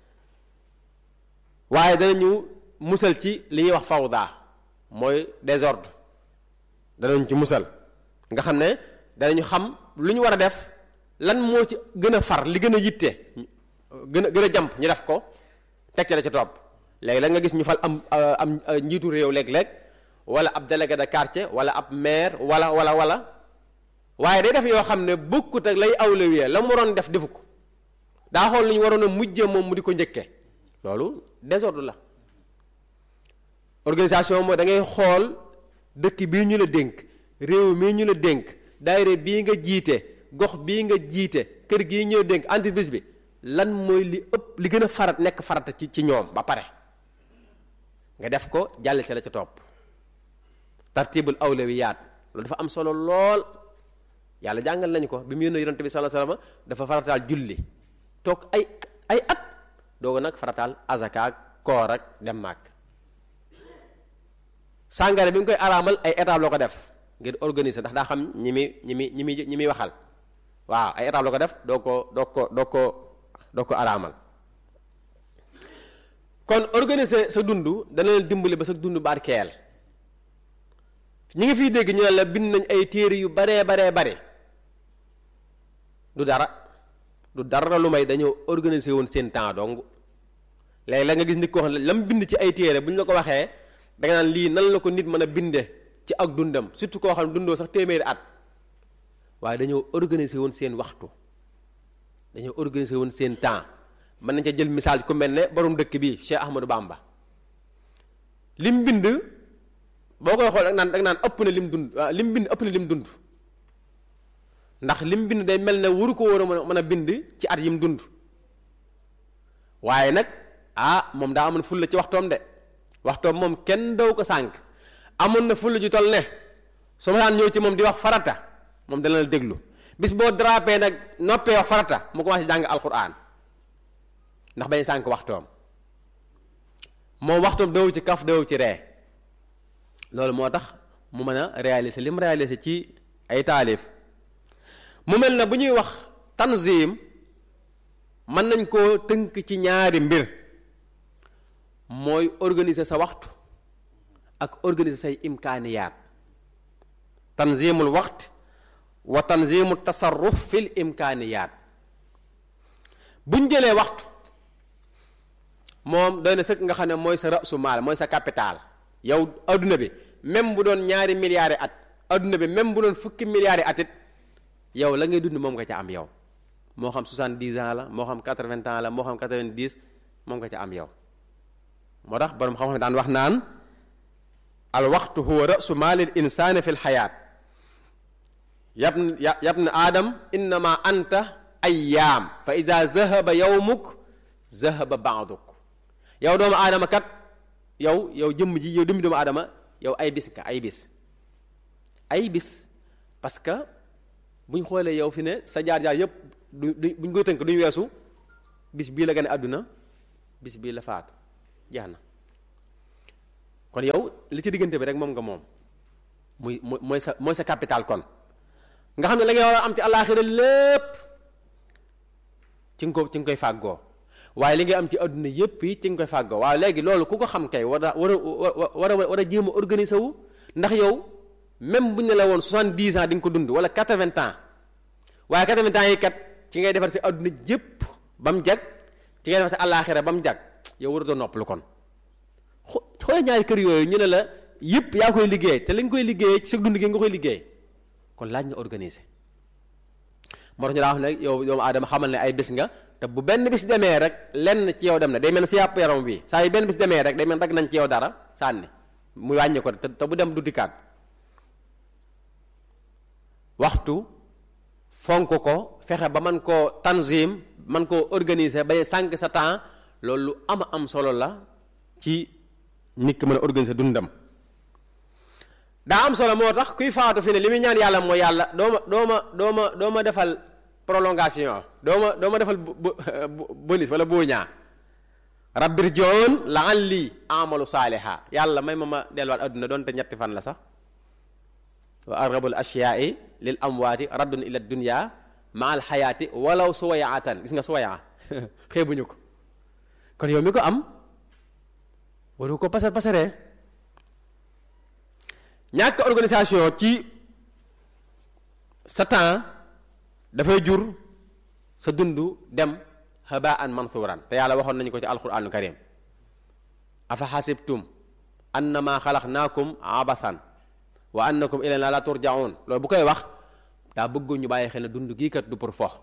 waaye danañu musal ci li ñuy wax fawda mooy désordre danañ ci musal nga xam ne danañu xam lu ñu war a def lan moo ci gën a far li gën a yitte gën a gën a jàmp ñu def ko teg ci la ca topp léegi la nga gis ñu fal am am njiitu réew léeg-léeg wala ab délégué de quartier wala ab maire wala wala wala waaye day def yoo xam ne bokkut ak lay awlawiyee la mu waroon def defu ko daa xool lu ñu waroon a mujjee moom mu di ko njëkkee loolu désordre la organisation mooy da ngay xool dëkk bii ñu la dénk réew mii ñu la dénk daayira bii nga jiite gox bii nga jiite kër gii ñu la dénk entreprise bi lan mooy li ëpp li gën a farat nekk farata ci ci ñoom ba pare nga def ko jàll ca la ca topp tartibul awlawiyaat loolu dafa am solo lool yàlla jàngal nañu ko bi mu yónnee yonent bi sallallahu alayhi wasallam dafa farataal julli toog ay ay at dooga nag farataal azaka ak koor ak dem màkk sàngara bi mu koy araamal ay étape la ko def ngir organiser ndax daa xam ñi mi ñi mi ñi mi ñi muy waxal waaw ay étape la ko def doo ko doo ko doo ko doo ko araamal kon organiser sa dund dana leen dimbali ba sa dund barkeel ñi ngi fiy dégg ñu ne la bind nañ ay téere yu baree baree bare du dara du dara lu may dañoo organiser woon seen temps dong léegi la nga gis nit ko xam ne lam bind ci ay téere bu ñu la ko waxee da nga naan lii nan la ko nit mën a binde ci ak dundam surtout koo xam ne dundoo sax téeméeri at waaye dañoo organiser woon seen waxtu dañoo organiser woon seen temps mën nañ ca jël misaal ku mel ne borom dëkk bi Cheikh Ahmadou Bamba lim bind boo koy xool ak naan da nga naan ëpp na lim dund lim bind ëpp na lim dund ndax lim bind day mel ne waru ko war a mën a bind ci at yim dund waaye nag ah moom daa amoon fulla ci waxtoom de waxtoom moom kenn daw ko sànq amoon na fulla ju toll ne su ma daan ñëw ci moom di wax farata moom dana la déglu bis boo drapé nag noppee wax farata mu commencé jàng alquran ndax bañ sànq waxtoom moom waxtoom daw ci kaf daw ci ree loolu moo tax mu mën a réaliser li mu réaliser ci ay taalif mu mel na bu ñuy wax tanzim mën nañ koo tënk ci ñaari mbir mooy organiser sa waxtu ak organiser say imkaaniyaat tanzimul waxt wa tanzimu tasarruf fil imkaaniyaat buñ jëlee waxtu moom doy na sëkk nga xam ne mooy sa rasu maal mooy sa capital yow adduna bi même bu doon ñaari milliards at adduna bi même bu doon fukki milliards at it yow la ngay dund moom nga ca am yow moo xam soixante-dix ans la moo xam quatre-vingts ans la moo xam quatre-vingt-dix moom nga ca am yow moo tax borom xam-xam daan wax naan al waxtu huwa rasu maalil insaani fi l xayaat yab yab na aadam innama anta ayyaam fa ida zahaba yawmuk zahaba baaduk yow doomu aadama kat yow yow jëmm ji yow dëmmi doomu aadama yow ay bis ka ay bis ay bis parce que buñ xoolee yow fi ne sa jaar-jaar yépp du du buñ koy tënk duñ weesu bis bii la gane àdduna bis bii la faatu jeex na kon yow li ci diggante bi rek moom nga moom muy mooy sa mooy sa capital kon nga xam ne la ngay war a am ci àllaaxira lépp ci nga ko ci nga koy fàggoo waaye li ngay am ci àdduna yépp yi ci nga koy fàggoo waaye léegi loolu ku ko xam kay war a war a war a war a jéem a organiser wu ndax yow même bu ñu ne la woon soixante-dix ans di nga ko dund wala quatre-vingts ans waaye quatre-vingts ans yi kat ci ngay defar si àdduna jépp ba mu jag ci ngay defar si àllaaxira ba mu jag yow war a doon noppalu kon xoolal ñaari kër yooyu ñu ne la yëpp yaa koy liggéey te li nga koy liggéey ci sa dund gi nga koy liggéey kon laaj na organiser moo tax ñu daa wax ne yow doomu aadama xamal ne ay bis nga te bu benn bis demee rek lenn ci yow dem na day mel ne si yàpp yaram bi saa yu benn bis demee rek day mel ne rag nañ ci yow dara sànni mu wàññi ko te te bu dem du dikkaat waxtu fonk ko fexe ba man koo tanzim man koo organiser bay sànq sa temps loolu lu ama am solo la ci nit ki mën a organiser dundam daa am solo moo tax kuy faatu fi ne li muy ñaan yàlla mooy yàlla doo ma doo ma doo ma doo ma defal prolongation doo ma doo ma defal bonus wala boo ñaa rabbir joon la'alli amalu saaliha yàlla may ma ma delluwaat adduna doonte ñetti fan la sax wa argabul ashyaa'i lil amwaati raddun ila dunya ma al xayaati walaw suwayaatan gis nga suwayaa xeebuñu ko kon yow mi ko am waru ko pasar pasaree ñàkk organisation ci sa temps dafay jur sa dund dem habaan mansuuran te yàlla waxoon nañu ko ci alquraanul karim afa xasibtum annama xalaqnaakum abathan wa annakum ilayna la turjaun loolu bu koy wax daa bëggoon ñu bàyyi xel ne dund gii kat du pour fo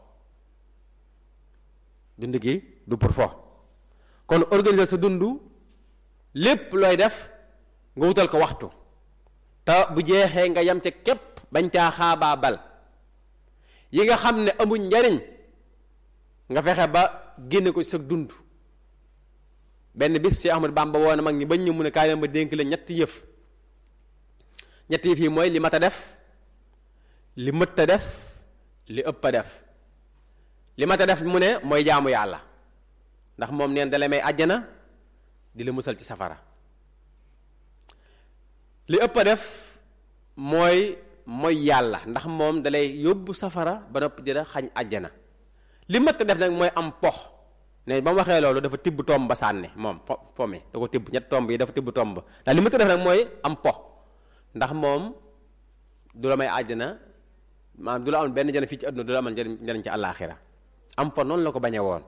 dund gi du pour fo kon organiser sa dund lépp looy def nga wutal ko waxtu te bu jeexee nga yem ca képp bañ caa xaabaa bal yi nga xam ne amuñ njariñ nga fexe ba génne ko ci sa dund benn bis ci Ahmadu Bamba woo na mag ñi bañ ñu mun a kaay ma dénk la ñetti yëf ñetti yëf yi mooy li mat a def li mët a def li ëpp a def li mat a def mu ne mooy jaamu yàlla ndax moom neen dala may àjjana di la musal ci safara li ëpp a def mooy mooy yàlla ndax moom dalay yóbbu safara ba noppi di la xañ àjjana li mët a def nag mooy am pox ne ba mu waxee loolu dafa tibb tomb ba sànni moom po po mi da ko tibb ñett tomb yi dafa tibb tomb ndax li mët a def nag mooy am pox ndax moom du la may àjjana maanaam du la amal benn njëriñ fii ci àdduna du la amal njëriñ njëriñ ci àllaaxira am po noonu la ko bañe woon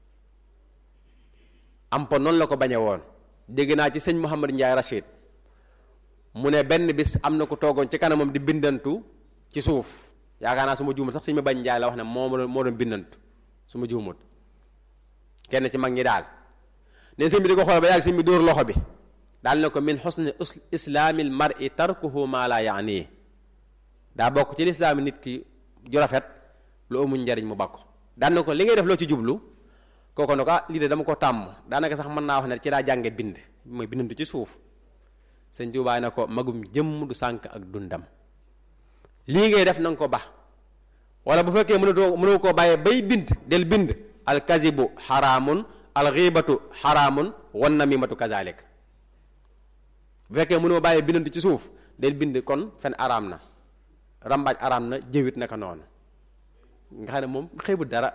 am po noonu la ko bañe woon dégg naa ci sëñ Mouhamadou Ndiaye Rachid mu ne benn bis am na ko toogoon ci kanamam di bindantu ci suuf yaakaar naa su ma juumul sax sëñ ma bañ Ndiaye la wax ne moo moo doon bindantu su ma juumut kenn ci mag ñi daal ne sëñ bi di ko xool ba yàgg sëñ bi dóor loxo bi daal ne ko min xusni islaamil mar'i tarkuhu ma la yaani daa bokk ci lislaami nit ki ju rafet lu amuñ njariñ mu bakko daan na ko li ngay def loo ci jublu kooku ne ko ah lii de dama ko tàmm daanaka sax mën naa wax ne ci daa jànge bind mooy bindantu ci suuf sëñ Tuubaa ne ko magum jëmm du sànk ak dundam lii ngay def na nga ko ba wala bu fekkee mënatoo mënoo koo bàyyee bay bind del bind al kazibu xaraamun al xiibatu xaraamun wan namimatu kazalik bu fekkee mënoo bàyyee bindantu ci suuf del bind kon fen araam na rambaaj araam na jëwit naka noonu nga xam ne moom xeebut dara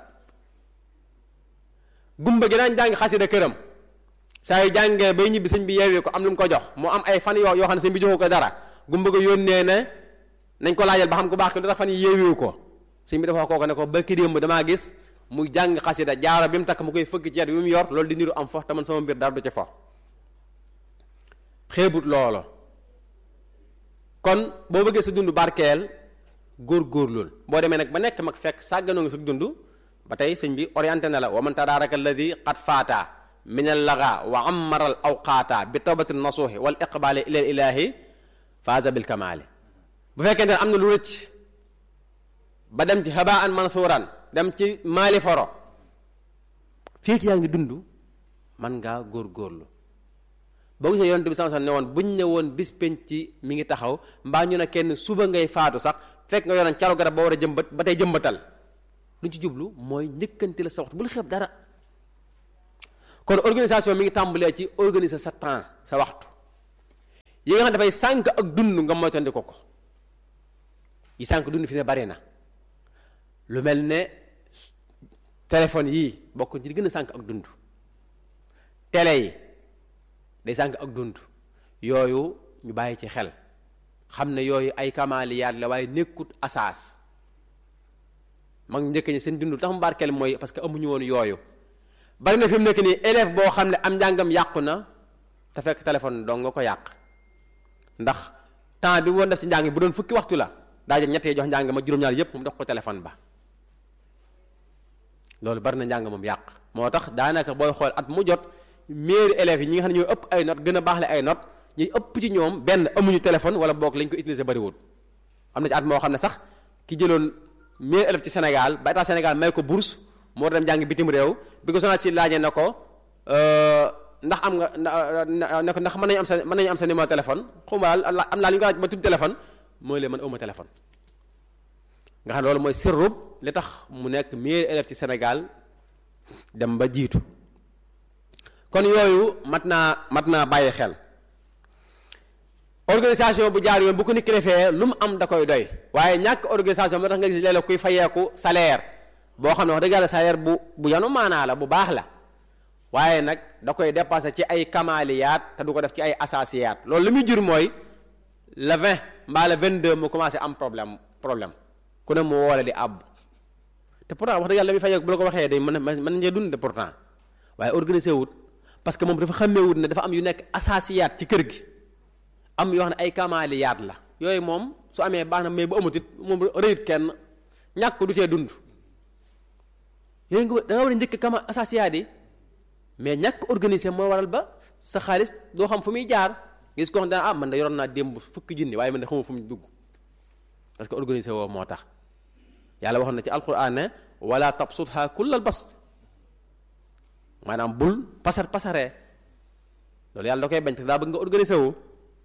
gumba gi daan jàng xasida këram saa yu jàngee bay ñibbi sëñ bi yeewee ko am lu mu ko jox mu am ay fan yoo yoo xam ne sëñ bi joxu ko dara gumba ga yónnee ne nañ ko laajal ba xam ko baax ko lu tax fan yi yeewee ko sëñ bi dafa wax kooku ne ko ba ki démb damaa gis mu jàng xasida jaaro bi mu takk mu koy fëgg ceet bi mu yor loolu di niru am fo te man sama mbir dara du ci fo xeebut loolo kon boo bëggee sa dund barkeel góor-góorlul boo demee nag ba nekk mag fekk sàgganoo nga sa dund ba tey sëñ bi orienté na la wa man tadaraka alladi qad faata min al laga wa ammara al awqaata bi tawbati nasuuhi wal iqbaali ila ilahi faaza bil kamaali bu fekkee ne am na lu rëcc ba dem ci habaan mansuuran dem ci maali foro fii yaa ngi dund man ngaa góor-góorlu boo gisee yonent bi sama sax ne woon buñ ne woon bis penc ci mi ngi taxaw mbaa ñu ne kenn suba ngay faatu sax fekk nga yoroon caru garab ba war a jëmbat ba tey jëmbatal lu ñu ci jublu mooy njëkkante la sa waxtu bul xeeb dara. kon organisation mi ngi tàmbalee ci organiser sa temps sa waxtu yi nga xam dafay sànq ak dund nga moytandi ko ko yi sànq dund fi ne bari na lu mel ne téléphone yii bokk ci di gën a sànq ak dund télé yi day sànq ak dund yooyu ñu bàyyi ci xel xam ne yooyu ay kamaaliyaat la waaye nekkut asaas mag njëkk ñi seen dund tax mu barkeel mooy parce que amuñu woon yooyu bari na fi mu nekk nii élève boo xam ne am njàngam yàqu na te fekk téléphone dong nga ko yàq ndax temps bi woon def ci njàng bu doon fukki waxtu la daa jël ñettee jox njàng ma juróom-ñaar yépp mu dox ko téléphone ba loolu bari na njàng moom yàq moo tax daanaka booy xool at mu jot meilleurs élèves yi ñi nga xam ne ñoo ëpp ay notes gën a baax la ay notes ñuy ëpp ci ñoom benn amuñu téléphone wala boog lañ ko utiliser bariwul am na ci at moo xam ne sax ki jëloon meilleurs élèves ci Sénégal ba état Sénégal may ko bourse moo dem jàng bitim réew bi ko sonal si laajee na ko ndax am nga ne ko ndax mën nañu am sa mën nañu am sa numéro téléphone xawma daal am naa li ñu ko laaj ba tudd téléphone mooy leen man awma téléphone nga xam ne loolu mooy sirrub li tax mu nekk meilleur élève ci Sénégal dem ba jiitu kon yooyu mat naa mat naa bàyyi xel organisation bu jaar yoon bu ko nit ki defee lu mu am da koy doy waaye ñàkk organisation moo tax nga gis léeg-léeg kuy fayeeku salaire boo xam ne wax dëgg yàlla salaire bu bu yanu maanaa la bu baax la waaye nag da koy dépassé ci ay kamaaliyaat te du ko def ci ay asaasiyaat loolu li muy jur mooy le vingt mbaa le vingt-deux mu commencé am problème problème ku ne mu woole di àbb te pourtant wax dëgg yàlla mi fayeeku bu la ko waxee day mën mën nañu dund de pourtant waaye organisé wut parce que moom dafa xàmmee wut ne dafa am yu nekk asaasiyaat ci kër gi am yoo xam ne ay kamaaliyaat la yooyu moom su amee baax na mais bu amut it moom rëyut kenn ñàkk du tee dund yooyu nga da nga war a njëkk kama asaasiyaat yi mais ñàkk organisé moo waral ba sa xaalis doo xam fu muy jaar gis ko xam ne ah man da yoroon naa démb fukki junni waaye man da xamuma fu mu dugg parce que organisé woo moo tax yàlla waxoon na ci alquran ne wala tabsutha kullal bast maanaam bul pasar pasaree loolu yàlla da koy bañ parce que daa bëgg nga organisé wu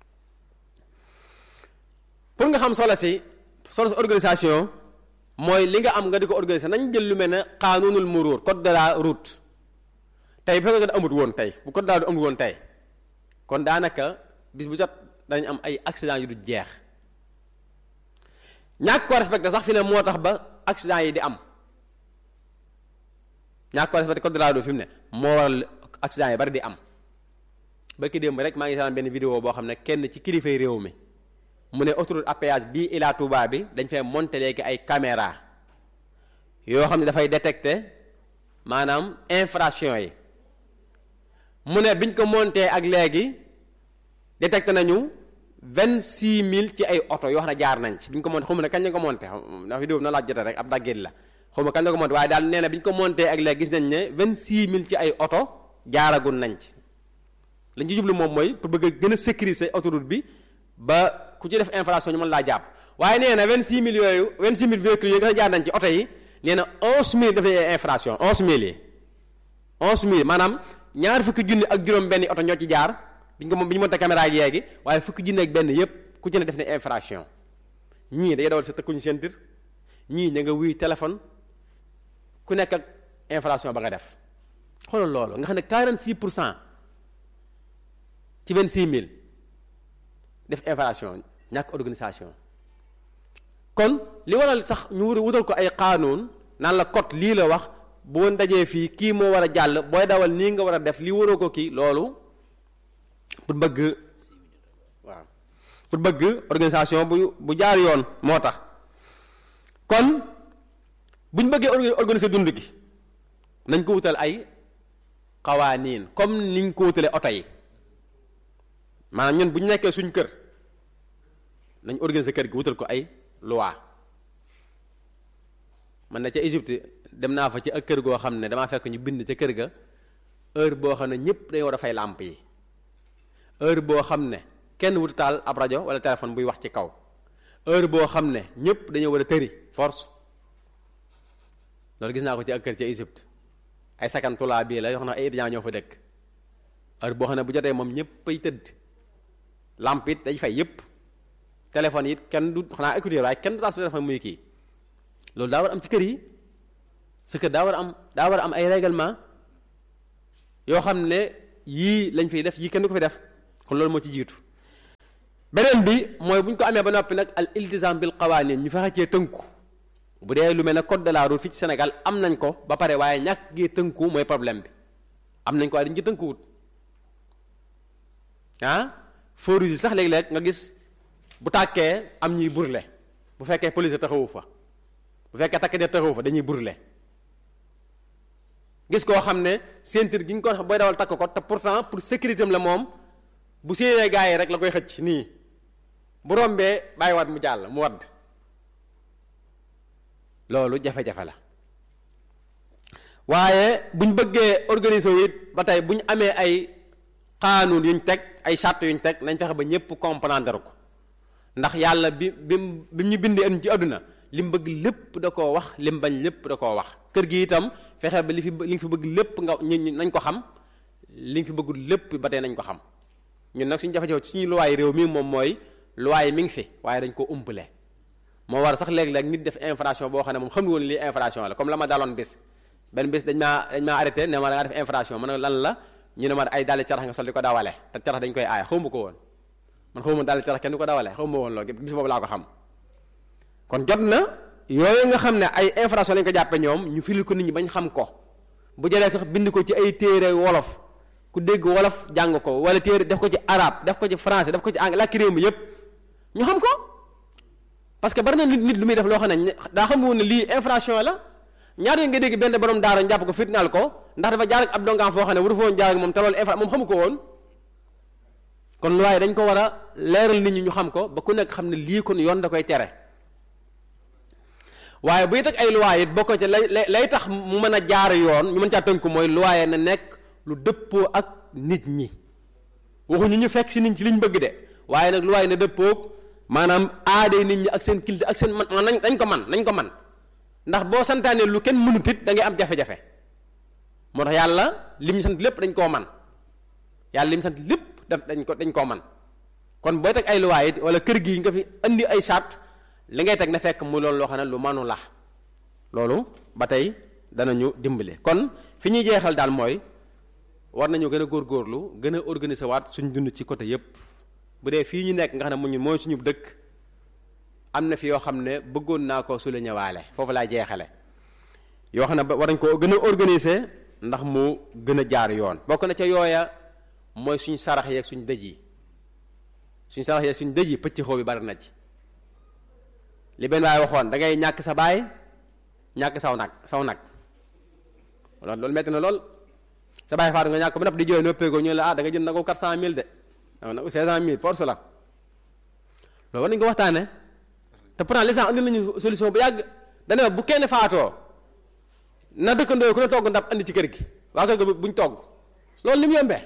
pour nga xam solo si solo si organisation mooy li nga am nga di ko organiser nañ jël lu mel ne xaanunul muruur code de la route tey bu fekkee amut woon tey bu code de la route amut woon tey kon daanaka bis bu jot dañ am ay accident yu du jeex ñàkk ko respecté sax fi ne moo tax ba accident yi di am ñàkk ko respecté code de la route fi mu ne moo waral accident yi bari di am ba ki démb rek maa ngi seetaan benn vidéo boo xam ne kenn ci kilifay réew mi mu ne autoroute à péage bii Ila Touba bi dañ fay monter léegi ay caméra yoo xam ne dafay détecter maanaam infraction yi mu ne biñ ko monter ak léegi détecté nañu vingt six mille ci ay oto yoo xam ne jaar nañ ci biñ ko monter xaw ma ne kañ la ko monter ndax vidéo bi na laaj jotee rek ab daggéet la xaw ma kañ la ko monter waaye daal nee na biñ ko monter ak léegi gis nañ ne vingt six mille ci ay oto jaaragul nañ ci lañ ci jublu moom mooy pour bëgg a gën a sécuriser autoroute bi ba ku ci def infraction ñu mën laa jàpp waaye nee na vingt six mille yooyu vingt six mille véhicules yi nga jaar nañ ci oto yi nee na onze mille daf lay infraction onze mille yi onze mille maanaam ñaar fukki junni ak juróom benn oto ñoo ci jaar biñ ko moom bi ñu monté caméra yi yeegi waaye fukki junni ak benn yépp ku ci ne def na infraction ñii day dawal sa tëkkuñu seen tir ñii ña nga wuy téléphone ku nekk ak infraction ba nga def xoolal loolu nga xam ne quarante six pour cent ci vingt six mille def infraction ñàkk organisation kon li waral sax ñu wutal ko ay qaanuun naan la code lii la wax boo dajee fii kii moo war a jàll booy dawal nii nga war a def lii waroo ko kii loolu pour bëgg waaw pour bëgg organisation bu bu jaar yoon moo tax kon bu ñu bëggee organiser dund gi nañ ko wutal ay qawaaniin comme niñ ko wutalee oto yi maanaam ñun bu ñu nekkee suñ kër nañ organiser kër gi wutal ko ay loi man na ca Égypte dem naa fa ci ak kër goo xam ne damaa fekk ñu bind ca kër ga heure boo xam ne ñëpp dañu war a fay làmp yi heure boo xam ne kenn wutu taal ab rajo wala téléphone buy wax ci kaw heure boo xam ne ñëpp dañoo war a tëri force loolu gis naa ko ci ak kër ca Égypte ay sakantulaa bii la yoo xam ne ay étudiants ñoo fa dëkk heure boo xam ne bu jotee moom ñëpp ay tëdd lamp it dañ fay yëpp téléphone it kenn du xanaa écouteur waaye kenn du taal sa téléphone muy kii loolu daa war am ci kër yi sa kër daa war a am daa war a am ay règlement yoo xam ne yii lañ fiy def yii kenn du ko fi def kon loolu moo ci jiitu. beneen bi mooy bu ñu ko amee ba noppi nag al iltizam bil qawanin ñu fexe cee tënku bu dee lu mel ne code de la route fii ci Sénégal am nañ ko ba pare waaye ñàkk gee tënku mooy problème bi am nañ ko waaye dañ ci tënkuwut ah feu rouge yi sax léeg-léeg nga gis bu tàkkee am ñuy burle bu fekkee police taxawu fa bu fekkee takk der taxawu fa dañuy burle gis koo xam ne ceinture gi ñu ko booy dawal takk ko te pourtant pour sécurité am la moom bu séenee gaa yi rek la koy xëcc nii bu rombee bàyyiwaat mu jàll mu wadd loolu jafe-jafe la waaye buñ bëggee organiser wu it ba tey bu ñu amee ay xaanuun yuñ teg ay charte yuñ teg nañ fexe ba ñëpp comprendre ko ndax yàlla bi bi bi ñu bindee ci àdduna li mu bëgg lépp da koo wax li mu bañ lépp da koo wax kër gi itam fexe ba li fi li nga fi bëgg lépp nga ñi nañ ko xam li nga fi bëggul lépp ba tey nañ ko xam ñun nag suñu jafe-jafe suñu luwaay réew mi moom mooy luwaay mi ngi fi waaye dañ koo umpale moo war sax léeg-léeg nit def infraction boo xam ne moom xamul woon lii infraction la comme la ma daloon bis benn bis dañ maa dañ maa arrêté ne ma da ngaa def infraction man lan la ñu ne ma ay dàlli carax nga sol di ko dawale te carax dañ koy aay xaw ma ko woon man xaw ma dàlli carax kenn du ko dawale xaw ma woon loolu bis boobu laa ko xam kon jot na yooyu nga xam ne ay infraction lañ ko jàppe ñoom ñu firil ko nit ñi bañ xam ko bu jëlee ko bind ko ci ay téere wolof ku dégg wolof jàng ko wala téere def ko ci arabe def ko ci français def ko ci anglais làkki réew mi yépp ñu xam ko parce que bari na nit nit lu muy def loo xam ne daa xam woon ne lii infraction la ñaata nga dégg benn borom daara ñu jàpp ko fitnaal ko ndax dafa jaar ak ab dongaam foo xam ne waru fa woon jaar ak moom te loolu infra moom xamu ko woon kon waaye dañ ko war a leeral nit ñi ñu xam ko ba ku nekk xam ne lii kon yoon da koy tere waaye buy teg ay luwaay it bokk ci lay lay tax mu mën a jaar yoon ñu mën caa tënku mooy luwaay na nekk lu dëppoo ak nit ñi waxuñu ñu fekk si nit ñi ci liñ bëgg de waaye nag luwaay na dëppoog maanaam aaday nit ñi ak seen kilite ak seen man nañ dañ ko man nañ ko man ndax boo santaanee lu kenn mënut it da ngay am jafe-jafe moo tax yàlla li mu sant lépp dañ koo man yàlla li mu sant lépp daf dañ ko dañ koo man kon booy teg ay luwaay it wala kër gi nga fi andi ay charte li ngay teg na fekk mu loolu loo xam ne lu manu la loolu ba tey danañu dimbale kon fi ñuy jeexal daal mooy war nañu gën a góorgóorlu gën a organiser waat suñ dund ci côté yépp bu dee fii ñu nekk nga xam ne mu ñu mooy suñu dëkk am na fi yoo xam ne bëggoon naa ko su la ñëwaale foofu laay jeexale yoo xam ne war nañ ko gën a organiser ndax mu gën a jaar yoon bokk na ca yooya mooy suñ sarax yeeg suñ dëj yi suñ sarax yeeg suñ dëj yi pëcc xoo bi bari na ci li benn waay waxoon da ngay ñàkk sa baay ñàkk saw nag saw nag loolu loolu metti na lool sa baay faatu nga ñàkk ko ba nopp di jooy noppeekoo ñu ne la ah da nga jënd na ko quatre cent mille de waaw nag cinq cent mille force la loolu war nañu ko waxtaane te pourtant les gens andi nañu solution bu yàgg dana bu kenn faatoo na dëkkandoo ku ne togg ndab andi ci kër gi waa kër ga buñ togg loolu ni mu yombee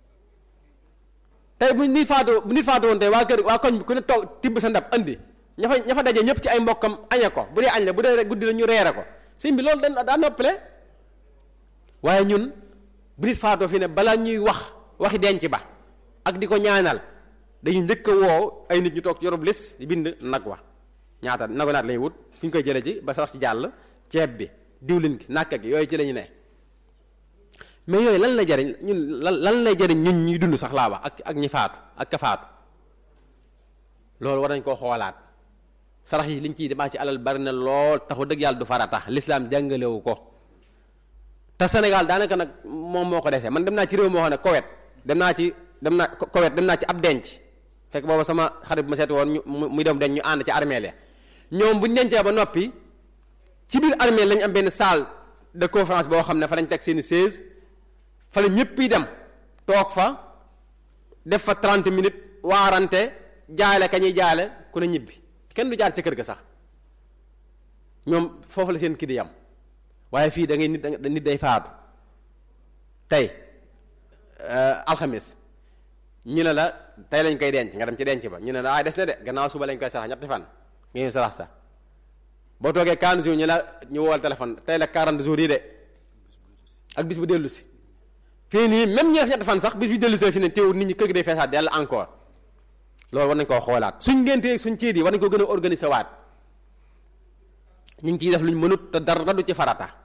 tey bu nit faatoo bu nit faatoo woon tey waa kër waa koñ bi ku ne togg tibb sa ndab andi ña fa ña fa daje ñëpp ci ay mbokkam añe ko bu dee añ la bu dee guddi la ñu reere ko sëñ bi loolu dañ daa noppale waaye ñun bu nit faatoo fi ne balaa ñuy wax waxi denc ba ak di ko ñaanal dañuy njëkk a woo ay nit ñu toog ci yorob lis di bind nag wa ñaata nagu naat lañuy wut fu ñu koy jëlee ci ba sax ci jàll ceeb bi diwlin gi nàkk gi yooyu ci lañu ne mais yooyu lan la jariñ ñun lan lan lay jariñ ñun ñuy dund sax laa wax ak ak ñi faatu ak ka faatu loolu war nañ koo xoolaat sarax yi liñ ciy demaa ci alal bari na lool taxu dëgg yàlla du farata lislaam jàngalewu ko te Sénégal daanaka nag moom moo ko desee man dem naa ci réew moo xam ne Koweït dem naa ci dem naa Koweït dem naa ci ab denc fekk booba sama xarit bu ma seet woon ñu muy dem denc ñu ànd ci armeel ya ñoom bu ñu dencee ba noppi ci biir armeel lañu am benn salle de conférence boo xam ne fa lañ teg seeni chaise fa la ñëpp yi dem toog fa def fa trente minutes waarante jaale ka ñuy jaale ku ne ñibbi kenn du jaar ca kër ga sax ñoom foofu la seen kii di yam waaye fii da ngay nit nit day faatu tey alxamis ñu ne la tey lañ koy denc nga dem ci denc ba ñu ne la ah des na de gannaaw suba lañ koy sarax ñetti fan nga ñëw sarax sa boo toogee quarante jours ñu la ñu woowal téléphone tey la quarante jours yi de ak bis bu dellu si fii nii même ñi def ñetti fan sax bis bu dellu see fi ne teewul nit ñi kër gi day feesaat dell encore loolu war nañ koo xoolaat suñ ngéntee suñ ciit yi war nañ ko gën a organiser waat ñu ngi ciy def luñ mënut te dara du ci farata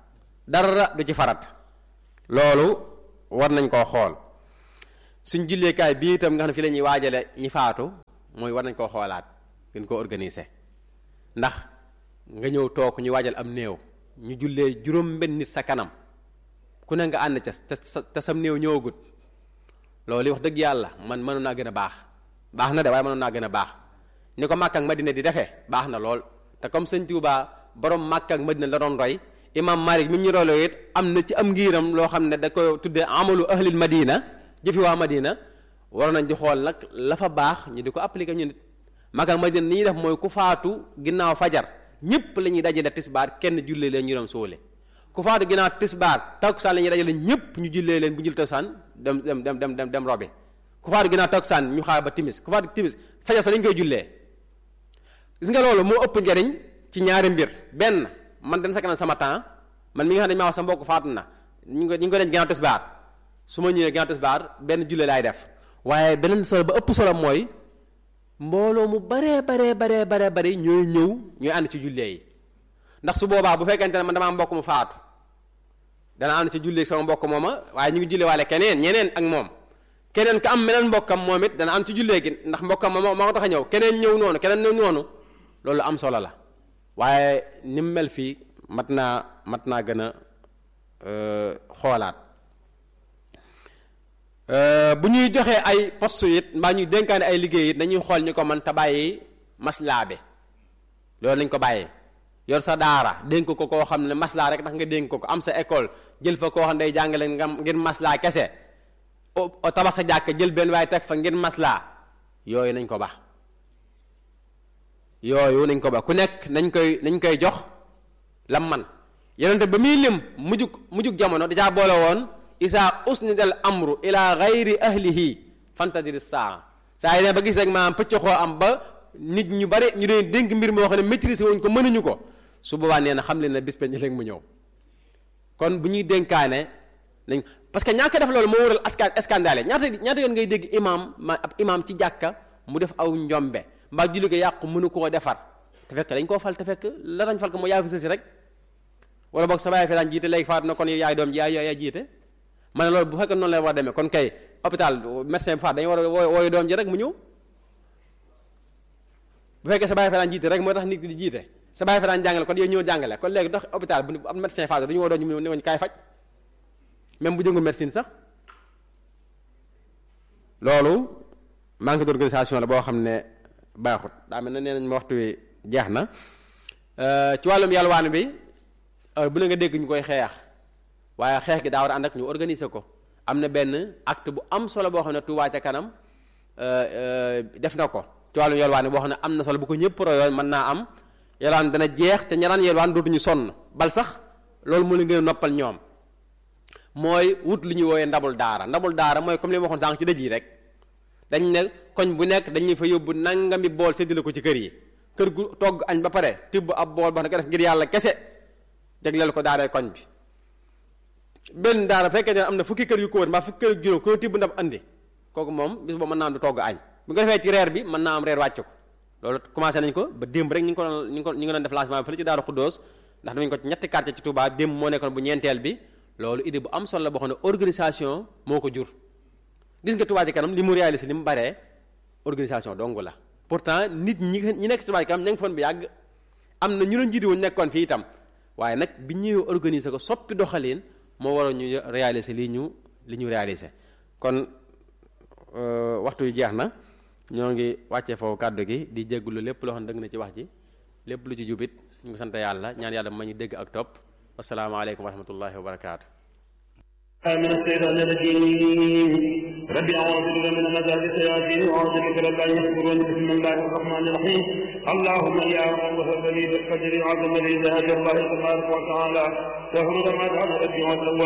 dara du ci farat loolu war nañ koo xool suñ julleekaay bii itam nga xam ne fi la ñuy waajale ñi faatu mooy war nañ koo xoolaat gën koo organiser ndax nga ñëw toog ñu waajal am néew ñu jullee juróom benn nit sa kanam ku ne nga ànd ca te te sam néew ñëwagut loolu wax dëgg yàlla man mënoon naa gën a baax baax na de waaye mënoon naa gën a baax ni ko Makka ak Madina di defee baax na lool te comme Sëñ Tuubaa borom Makka ak Madina la doon roy imam Malik mi ñu royloo it am na ci am ngiiram loo xam ne da ko tuddee amalu ahlil Madina jëfi waa Madina war nañ di xool nag la fa baax ñu di ko appliquer ñu nit Makka ak Madina ni ñuy def mooy ku faatu ginnaaw fajar ñëpp la ñuy dajale tisbaar kenn jullee leen ñu dem suule ku faatu ginnaaw tisbaar takkusaan la ñuy dajale ñëpp ñu jullee leen bu ñu jul takkusaan dem dem dem dem dem dem robi ku faatu ginnaaw takkusaan ñu xaar ba timis ku faatu timis fajar sax lañ koy jullee gis nga loolu moo ëpp njariñ ci ñaari mbir benn man dañ sakkanal sama temps man mi nga xam ne dañ maa wax sa mbokk faatu na ñu ngi ko ñu ngi ko denc ginnaaw tisbaar su ma ñëwee ginnaaw tisbaar benn jullee laay def waaye beneen solo ba ëpp solo mooy mbooloo mu baree baree baree baree bari ñooy ñëw ñooy ànd ci jullee yi ndax su boobaa bu fekkente ne man damaa mbokk mu faatu dana ànd ci jullee sama mbokk mooma waaye ñu ngi jullee waale keneen ñeneen ak moom keneen ka am meneen mbokkam moom it dana ànd ci jullee gi ndax mbokkam ma moo ko tax a ñëw keneen ñëw noonu keneen ñëw noonu loolu am solo la waaye ni mu mel fii mat naa mat naa gën a xoolaat bu ñuy joxee ay poste it mbaa ñuy dénkaane ay liggéey it nañuy xool ñu ko man te bàyyi maslaa bi loolu nañ ko bàyyi yor sa daara dénk ko koo xam ne maslaa rek tax nga dénk ko ko am sa école jël fa koo xam ne day jàngale nga ngir maslaa kese o tabax sa jàkk jël benn waaye teg fa ngir maslaa yooyu nañ ko baax yooyu nañ ko baax ku nekk nañ koy nañ koy jox lam man yonente ba muy lim mujjug mujjug jamono dajaa boole woon isa usnidal amru ila gayri ahlihi fantazir saa saa yi ne ba gis rek maanaam pëcc xoo am ba nit ñu bari ñu leen dénk mbir moo xam ne maîtriser wuñ ko mënuñu ko su boobaa nee na xam leen ne bis penc léegi mu ñëw kon bu ñuy dénkaane nañ parce que ñaaka def loolu moo waral askan scandale ñaata ñaata yoon ngay dégg imam ma ab imam ci jàkka mu def aw njombe mbaa julli ko yàqu mënu koo defar te fekk dañ koo fal te fekk la dañ fal ko moo yaa fi sësi rek wala boog sa baay fi daan jiite léegi faatu na kon yow yaay doom ji yaay yaay jiite ma ne loolu bu fekkee noonu la war a demee kon kay hôpital médecin bu faat dañu war a woo wooyu doom ji rek mu ñëw bu fekkee sa baay fi daan jiite rek moo tax nit di jiite sa baay fi daan jàngale kon yow ñëw jàngale kon léegi dox hôpital bu am médecin faatu dañu woo doom ji mu ñëw kaay faj même bu jëngu médecine sax loolu manque d'organisation la boo xam ne baaxut daa mel na nee nañ ma waxtu wi jeex na ci wàllum yalwaan bi bu la nga dégg ñu koy xeex waaye xeex gi daa war a ànd ak ñu organiser ko am na benn acte bu am solo boo xam ne Touba ca kanam def na ko ci wàllum yalwaan bi boo xam ne am na solo bu ko ñëpp royoon mën naa am yalwaan dana jeex te ñaraan yalwaan dootuñu sonn bal sax loolu moo leen gën a noppal ñoom mooy wut lu ñuy wooyee ndabul daara ndabul daara mooy comme li ma waxoon sànq ci dëj yi rek dañ ne koñ bu nekk dañuy fa yóbbu nangami bool séddale ko ci kër yi kër gu togg añ ba pare tibb ab bool ba xam ne ko def ngir yàlla kese jagleel ko daaree koñ bi benn daara fekkee ne am na fukki kër yu ko wër mbaa fukki kër yu juróom ku ne tibb ndab andi kooku moom bis boobu mën naa am du togg añ bu nga defee ci reer bi mën naa am reer wàcc ko loolu commencé nañ ko ba démb rek ñu ngi ko ñu ngi ko ñu ngi doon def lancement bi fële ci Daaru Xuddoos ndax damañ ko ci ñetti quartier ci Touba démb moo nekkoon bu ñeenteel bi loolu idée bu am solo la boo xam ne organisation moo ko jur gis nga Touba ci kanam li mu réalisé li mu baree organisation dong la pourtant nit ñi ñi nekk Touba ci kanam ña ngi foon bi yàgg am na ñu leen jiite woon nekkoon fii itam waaye nag bi ñëwee organiser ko soppi doxalin moo waroon ñu réaliser lii ñu li ñu réaliser kon waxtu yu jeex na ñoo ngi wàccee foofu kàddu gi di jéggulu lépp loo xam ne dëgg na ci wax ji lépp lu ci jubit ñu ngi sant yàlla ñaan yàlla ma ñu dégg ak topp wasalaamaaleykum wa rahmatullahi wa barakaatu.
من الشيطان الرجيم ربي أعوذ بك من همزات الشياطين وأعوذ بك رب أن يحضرون بسم الله الرحمن الرحيم اللهم يا رب وهب لي بالقدر عظم لي ذات الله تبارك وتعالى وهو ما كان ربي